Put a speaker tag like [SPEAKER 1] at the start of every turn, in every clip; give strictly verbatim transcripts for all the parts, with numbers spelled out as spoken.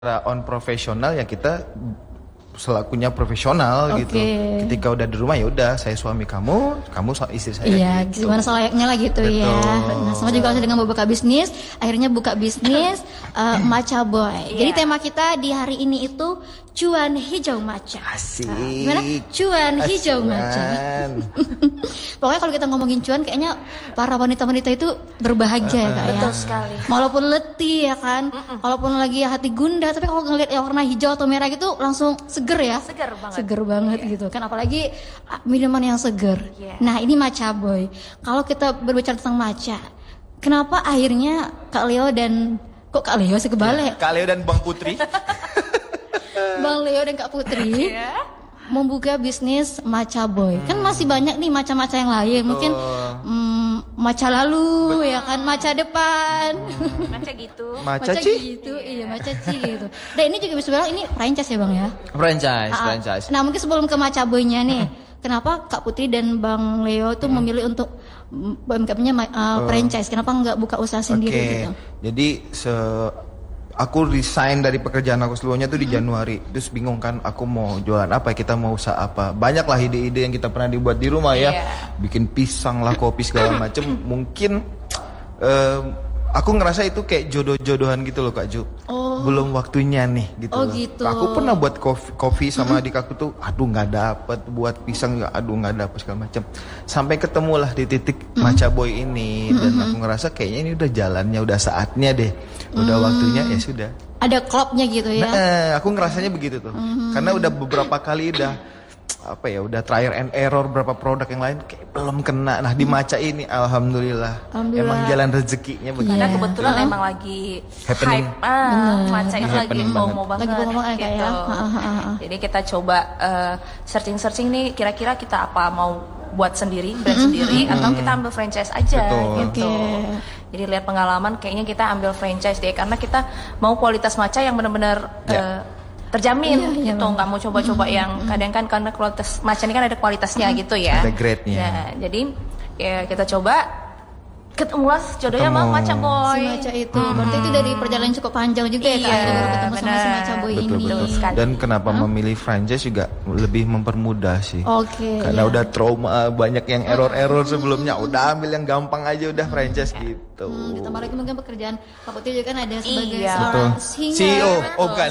[SPEAKER 1] on profesional ya kita selakunya profesional
[SPEAKER 2] okay.
[SPEAKER 1] gitu. Ketika udah di rumah ya udah saya suami kamu, kamu istri saya.
[SPEAKER 2] Iya,
[SPEAKER 1] gitu.
[SPEAKER 2] gimana selayaknya lah gitu. Betul. Ya. Nah, sama juga dengan buka bisnis, akhirnya buka bisnis uh, Matcha Boy. Yeah. Jadi tema kita di hari ini itu cuan hijau matcha.
[SPEAKER 1] Asik.
[SPEAKER 2] Nah, gimana? Cuan Asik. hijau matcha. Pokoknya kalau kita ngomongin cuan, kayaknya para wanita-wanita itu berbahagia ya kak ya.
[SPEAKER 3] Betul sekali.
[SPEAKER 2] Walaupun letih ya kan, Mm-mm. walaupun lagi hati gundah, tapi kalau ngeliat yang warna hijau atau merah gitu langsung seger ya.
[SPEAKER 3] Seger banget.
[SPEAKER 2] Seger banget yeah. gitu kan, apalagi minuman yang seger. Yeah. Nah ini Matcha Boy. Kalau kita berbicara tentang matcha, kenapa akhirnya Kak Leo dan kok Kak Leo sih kebalik?
[SPEAKER 1] Kak Leo dan Bang Putri.
[SPEAKER 2] Bang Leo dan Kak Putri yeah. membuka bisnis Matcha Boy. Hmm. Kan masih banyak nih matcha-matcha yang lain. Betul. Mungkin mm, matcha lalu Betul. ya kan, matcha depan.
[SPEAKER 3] Hmm. Matcha gitu.
[SPEAKER 1] Matcha,
[SPEAKER 2] matcha gitu. Iya, matcha ci gitu. Dan ini juga bisa bilang ini franchise ya Bang ya?
[SPEAKER 1] Franchise,
[SPEAKER 2] ah,
[SPEAKER 1] franchise.
[SPEAKER 2] Nah, mungkin sebelum ke Matcha Boy-nya nih, kenapa Kak Putri dan Bang Leo tuh hmm. memilih untuk U M K M-nya uh, franchise? Kenapa nggak buka usaha sendiri
[SPEAKER 1] okay.
[SPEAKER 2] gitu?
[SPEAKER 1] Jadi se aku resign dari pekerjaan aku sebelumnya tuh di hmm. Januari. Terus bingung kan aku mau jualan apa, kita mau usaha apa. Banyak lah ide-ide yang kita pernah dibuat di rumah ya. Yeah. Bikin pisang lah, kopi segala macem. Mungkin um, aku ngerasa itu kayak jodoh-jodohan gitu loh Kak Ju. Oh. Belum waktunya nih gitu.
[SPEAKER 2] Oh
[SPEAKER 1] loh.
[SPEAKER 2] gitu.
[SPEAKER 1] Aku pernah buat kopi, kopi sama adik aku tuh, aduh nggak dapet. Buat pisang ya, aduh nggak dapet segala macam. Sampai ketemulah di titik mm. Matcha Boy ini dan aku ngerasa kayaknya ini udah jalannya, udah saatnya deh. Udah mm. waktunya ya sudah.
[SPEAKER 2] Ada klubnya gitu ya.
[SPEAKER 1] Nah, aku ngerasanya begitu tuh. Mm. Karena udah beberapa kali udah apa ya, udah trial and error beberapa produk yang lain kayak belum kena. Nah di Matcha ini alhamdulillah, alhamdulillah. Emang jalan rezekinya begitu.
[SPEAKER 3] Karena kebetulan uh. emang lagi
[SPEAKER 1] happening.
[SPEAKER 3] Hype ah, Matcha itu lagi mau banget.
[SPEAKER 2] Lagi mau banget
[SPEAKER 3] gitu.
[SPEAKER 2] ya.
[SPEAKER 3] Jadi kita coba uh, searching-searching nih kira-kira kita apa mau buat sendiri, brand mm-hmm. sendiri mm-hmm. atau kita ambil franchise aja. Betul. Gitu. Okay. Jadi lihat pengalaman kayaknya kita ambil franchise deh karena kita mau kualitas matcha yang benar-benar yeah. uh, terjamin iya, gitu, nggak iya, mau coba-coba mm-hmm. yang kadang kan karena kualitas matcha ini kan ada kualitasnya mm-hmm. gitu ya.
[SPEAKER 1] Ada grade-nya.
[SPEAKER 3] Nah, jadi ya kita coba ketemulah jodohnya Bang Matcha Boy.
[SPEAKER 2] Si Matcha itu, hmm. berarti itu dari perjalanan cukup panjang juga
[SPEAKER 3] iya,
[SPEAKER 2] ya Kak, baru ketemu sama si Matcha Boy
[SPEAKER 1] betul,
[SPEAKER 2] ini.
[SPEAKER 1] Betul. Dan kenapa huh? memilih franchise juga lebih mempermudah sih.
[SPEAKER 2] Oke. Okay,
[SPEAKER 1] Karena
[SPEAKER 2] iya.
[SPEAKER 1] udah trauma banyak yang error-error sebelumnya, udah ambil yang gampang aja udah franchise gitu.
[SPEAKER 2] Hmm, ditambah lagi mungkin pekerjaan Kak Putri juga kan ada sebagai
[SPEAKER 3] iya.
[SPEAKER 2] seorang singer.
[SPEAKER 1] C E O, oh bukan.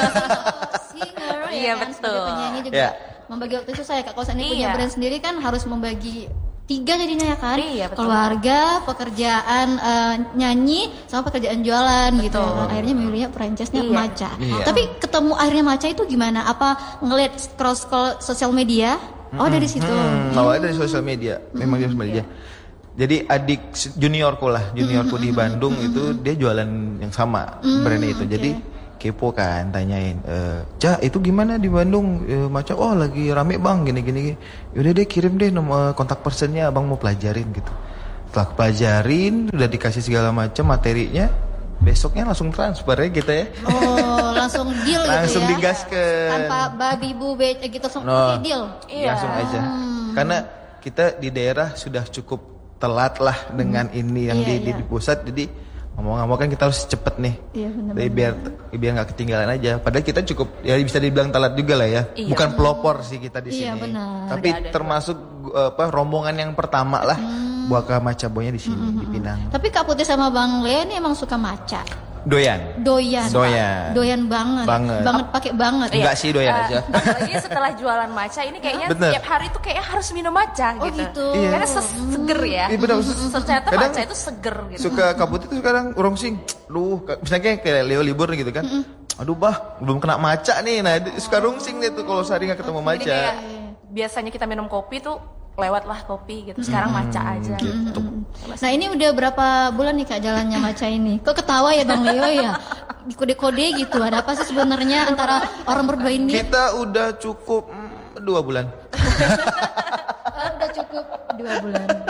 [SPEAKER 2] Singer,
[SPEAKER 3] iya
[SPEAKER 2] ya kan?
[SPEAKER 3] betul.
[SPEAKER 2] Sebagai penyanyi juga yeah. membagi waktu itu saya Kak. Kalau seandainya punya
[SPEAKER 3] iya.
[SPEAKER 2] brand sendiri kan harus membagi tiga jadinya ya kan,
[SPEAKER 3] iya,
[SPEAKER 2] keluarga, pekerjaan uh, nyanyi, sama pekerjaan jualan betul. Gitu kan. Akhirnya memilihnya franchise-nya iya. Matcha. Iya. Tapi ketemu akhirnya Matcha itu gimana? Apa ngeliat scroll-scroll sosial media? Oh dari situ.
[SPEAKER 1] Hmm, awalnya dari sosial media, memang dari sosial media. Jadi adik juniorku lah, juniorku di Bandung itu dia jualan yang sama brandnya itu. Jadi kepo kan, tanyain, e, Cak itu gimana di Bandung? E, Matcha, oh lagi rame bang, gini-gini. Yaudah deh kirim deh nomor kontak personnya, abang mau pelajarin gitu. Setelah pelajarin, udah dikasih segala macam materinya, besoknya langsung transfer ya gitu ya.
[SPEAKER 2] Oh langsung deal gitu ya?
[SPEAKER 1] Langsung digaskan.
[SPEAKER 2] Tanpa babi bu be gitu, langsung
[SPEAKER 1] no,
[SPEAKER 2] deal?
[SPEAKER 1] Iya. Langsung aja. Hmm. Karena kita di daerah sudah cukup telat lah dengan hmm. ini yang iya, di, iya. di pusat, jadi ngomong-ngomong kan kita harus cepet nih, iya, bener-bener. biar biar nggak ketinggalan aja. Padahal kita cukup ya bisa dibilang telat juga lah ya. Iya. Bukan pelopor sih kita di iya, sini, bener. Tapi ada, ada, termasuk apa rombongan yang pertama lah hmm. buat Matcha Boy-nya di sini hmm. di Pinang.
[SPEAKER 2] Tapi Kak Putri sama Bang Leo ini emang suka matcha.
[SPEAKER 1] Doyan.
[SPEAKER 2] Doyan.
[SPEAKER 1] Doyan.
[SPEAKER 2] Doyan banget.
[SPEAKER 1] Banget.
[SPEAKER 2] Banget pakai banget.
[SPEAKER 1] Enggak sih doyan
[SPEAKER 3] uh,
[SPEAKER 1] aja.
[SPEAKER 3] Apalagi setelah jualan matcha ini kayaknya
[SPEAKER 1] bener.
[SPEAKER 3] Tiap hari tuh kayaknya harus minum matcha
[SPEAKER 2] oh,
[SPEAKER 3] gitu.
[SPEAKER 2] gitu.
[SPEAKER 3] Iya. Karena seger ya.
[SPEAKER 1] Iya benar.
[SPEAKER 3] Ternyata matcha itu seger gitu.
[SPEAKER 1] Suka kabut itu sekarang rongsing. Duh, misalnya kayak Leo libur gitu kan. Aduh bah, belum kena matcha nih. Nah, suka rongsing deh tuh kalau sehari enggak ketemu matcha.
[SPEAKER 3] Kayak, biasanya kita minum kopi tuh lewatlah kopi gitu. Sekarang hmm, matcha aja gitu.
[SPEAKER 2] Nah, ini udah berapa bulan nih Kak jalannya matcha ini? Kok ketawa ya Bang Leo ya? Kode-kode gitu. Ada apa sih sebenarnya antara orang berdua ini?
[SPEAKER 1] Kita udah cukup mm, dua bulan.
[SPEAKER 2] Oh, udah cukup dua bulan.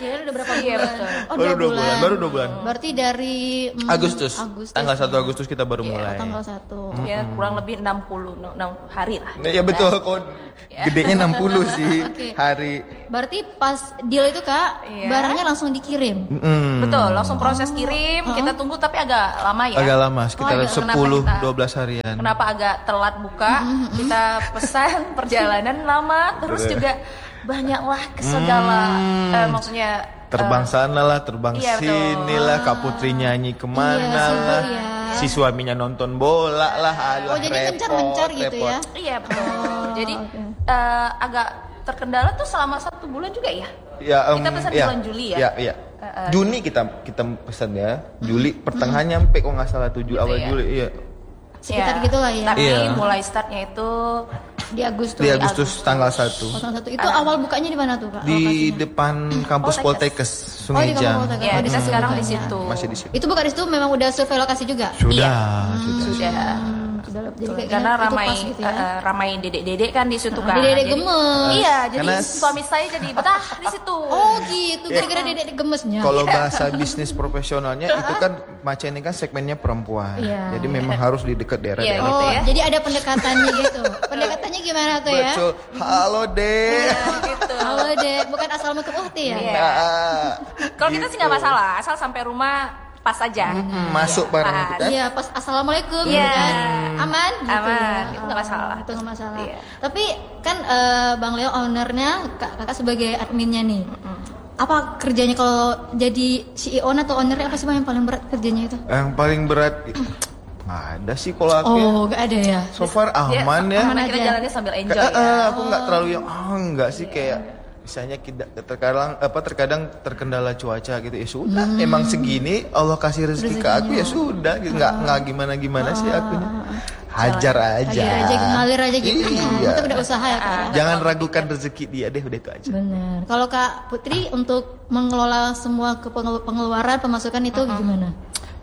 [SPEAKER 2] Kira udah berapa
[SPEAKER 3] Iya,
[SPEAKER 2] bulan?
[SPEAKER 3] betul.
[SPEAKER 2] Oh,
[SPEAKER 1] Baru dua bulan, baru dua bulan.
[SPEAKER 2] Berarti dari mm,
[SPEAKER 1] Agustus.
[SPEAKER 2] Agustus.
[SPEAKER 1] Tanggal satu Agustus kita baru
[SPEAKER 2] Iya,
[SPEAKER 1] mulai.
[SPEAKER 2] tanggal satu.
[SPEAKER 3] Ya kurang lebih enam puluh enam hari lah.
[SPEAKER 1] Nah, ya betul, kok gedenya enam puluh sih
[SPEAKER 2] Oke.
[SPEAKER 1] hari.
[SPEAKER 2] Berarti pas deal itu Kak,
[SPEAKER 3] Iya.
[SPEAKER 2] barangnya langsung dikirim.
[SPEAKER 1] Mm,
[SPEAKER 3] Betul, langsung proses kirim, kita tunggu tapi agak lama ya.
[SPEAKER 1] agak lama, sekitar
[SPEAKER 2] Oh, agak-
[SPEAKER 1] sepuluh
[SPEAKER 3] kenapa kita-
[SPEAKER 1] dua belas harian.
[SPEAKER 3] Kenapa agak telat buka? Kita pesan perjalanan lama, terus juga banyaklah ke segala eh, maksudnya
[SPEAKER 1] Terbang sana lah, terbang
[SPEAKER 3] Iya, betul.
[SPEAKER 1] sini lah, Kak Putri nyanyi kemana
[SPEAKER 2] Iya, sibuk
[SPEAKER 1] lah,
[SPEAKER 2] ya.
[SPEAKER 1] si suaminya nonton bola lah, alah
[SPEAKER 2] Oh, jadi
[SPEAKER 1] repot,
[SPEAKER 2] mencar-mencar gitu
[SPEAKER 1] repot.
[SPEAKER 2] ya.
[SPEAKER 3] iya betul. Jadi
[SPEAKER 2] oke.
[SPEAKER 3] eh, agak terkendala tuh selama satu bulan juga ya.
[SPEAKER 1] Ya, em,
[SPEAKER 3] Kita pesan
[SPEAKER 1] ya,
[SPEAKER 3] bulan Juli ya?
[SPEAKER 1] Iya, iya. Juni kita kita pesan ya, Juli pertengahan nyampe kok nggak salah tujuh
[SPEAKER 3] Gitu
[SPEAKER 1] awal
[SPEAKER 3] ya.
[SPEAKER 1] Juli, iya.
[SPEAKER 2] Sekitar
[SPEAKER 3] Iya.
[SPEAKER 2] gitulah ya.
[SPEAKER 3] Tapi
[SPEAKER 1] Iya.
[SPEAKER 3] mulai startnya itu
[SPEAKER 2] Di Agustus.
[SPEAKER 1] Di Agustus tanggal
[SPEAKER 2] Oh,
[SPEAKER 1] satu
[SPEAKER 2] tanggal satu. Itu awal bukanya di mana tuh Kak?
[SPEAKER 1] di
[SPEAKER 2] lokasinya?
[SPEAKER 1] depan kampus
[SPEAKER 3] Poltekkes.
[SPEAKER 1] Poltekkes
[SPEAKER 2] Oh,
[SPEAKER 1] Sungai
[SPEAKER 2] di
[SPEAKER 1] Jang.
[SPEAKER 2] kampung Poltekkes.
[SPEAKER 3] ya
[SPEAKER 2] Oh, di
[SPEAKER 3] kita
[SPEAKER 2] situ
[SPEAKER 3] sekarang di
[SPEAKER 2] bukanya.
[SPEAKER 3] situ.
[SPEAKER 1] Masih di situ.
[SPEAKER 2] Itu bukan di situ memang udah survei lokasi juga?
[SPEAKER 1] Sudah,
[SPEAKER 3] Iya.
[SPEAKER 1] sudah.
[SPEAKER 3] Sudah.
[SPEAKER 2] Hmm, sudah. Jadi kayak
[SPEAKER 3] Karena
[SPEAKER 2] itu
[SPEAKER 3] ramai
[SPEAKER 2] pas gitu ya.
[SPEAKER 3] eh, eh, ramai dedek-dedek kan di situ kan.
[SPEAKER 2] Dedek-dedek
[SPEAKER 3] Jadi-
[SPEAKER 2] gemes.
[SPEAKER 3] Iya, jadi
[SPEAKER 1] Karena-
[SPEAKER 3] suami saya jadi betah di situ.
[SPEAKER 2] Oh gitu, gara-gara dedek gemesnya.
[SPEAKER 1] Kalau bahasa bisnis profesionalnya itu kan Maca ini kan segmennya perempuan.
[SPEAKER 2] Iya.
[SPEAKER 1] Jadi memang harus di dekat
[SPEAKER 3] Iya,
[SPEAKER 1] daerah-daerah.
[SPEAKER 3] gitu
[SPEAKER 2] Oh,
[SPEAKER 3] ya.
[SPEAKER 2] jadi ada pendekatannya gitu. Pendekatannya gimana tuh ya?
[SPEAKER 1] Betul. Halo, Dek.
[SPEAKER 3] Gitu.
[SPEAKER 2] Halo dek, bukan assalamualaikum uhti ya?
[SPEAKER 3] Iya.
[SPEAKER 1] Nah,
[SPEAKER 3] Kalau kita sih nggak masalah, asal sampai rumah pas aja.
[SPEAKER 1] mm, masuk bareng
[SPEAKER 3] Pas.
[SPEAKER 1] kita.
[SPEAKER 2] Iya, pas assalamualaikum
[SPEAKER 3] Iya.
[SPEAKER 2] gitu kan. Aman gitu.
[SPEAKER 3] Aman,
[SPEAKER 2] ya?
[SPEAKER 3] itu nggak masalah.
[SPEAKER 2] Itu nggak masalah.
[SPEAKER 3] Iya.
[SPEAKER 2] Tapi kan eh, Bang Leo ownernya, Kak- kakak sebagai adminnya nih. Apa kerjanya kalau jadi C E O atau ownernya apa sih Bang yang paling berat kerjanya itu?
[SPEAKER 1] Yang paling berat nggak ada sih kalau aku. ya.
[SPEAKER 2] Oh, gak ada ya.
[SPEAKER 1] So far
[SPEAKER 3] Dia-
[SPEAKER 1] aman ya.
[SPEAKER 3] Karena kita
[SPEAKER 2] aja.
[SPEAKER 3] jalannya sambil
[SPEAKER 1] Ka-
[SPEAKER 3] enjoy
[SPEAKER 1] eh, eh,
[SPEAKER 3] ya.
[SPEAKER 1] aku nggak terlalu yang ah enggak sih kayak misalnya kita terkadang apa terkadang terkendala cuaca gitu ya sudah emang segini Allah kasih rezeki ke aku ya sudah gitu nggak nggak gimana gimana sih akunya hajar aja
[SPEAKER 2] Hajar aja, ngalir aja gitu ya.
[SPEAKER 1] Iya.
[SPEAKER 2] Itu udah usaha ya Kak. ya?
[SPEAKER 1] Jangan ragukan rezeki dia deh udah itu aja.
[SPEAKER 2] Benar. Kalau Kak Putri untuk mengelola semua kepengel- pengeluaran pemasukan itu gimana?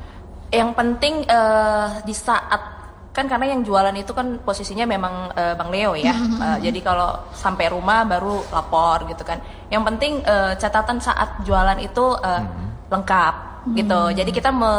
[SPEAKER 3] Yang penting eh, di saat kan karena yang jualan itu kan posisinya memang eh, Bang Leo ya. Eh, jadi kalau sampai rumah baru lapor gitu kan. Yang penting eh, catatan saat jualan itu eh, lengkap gitu. Jadi kita me,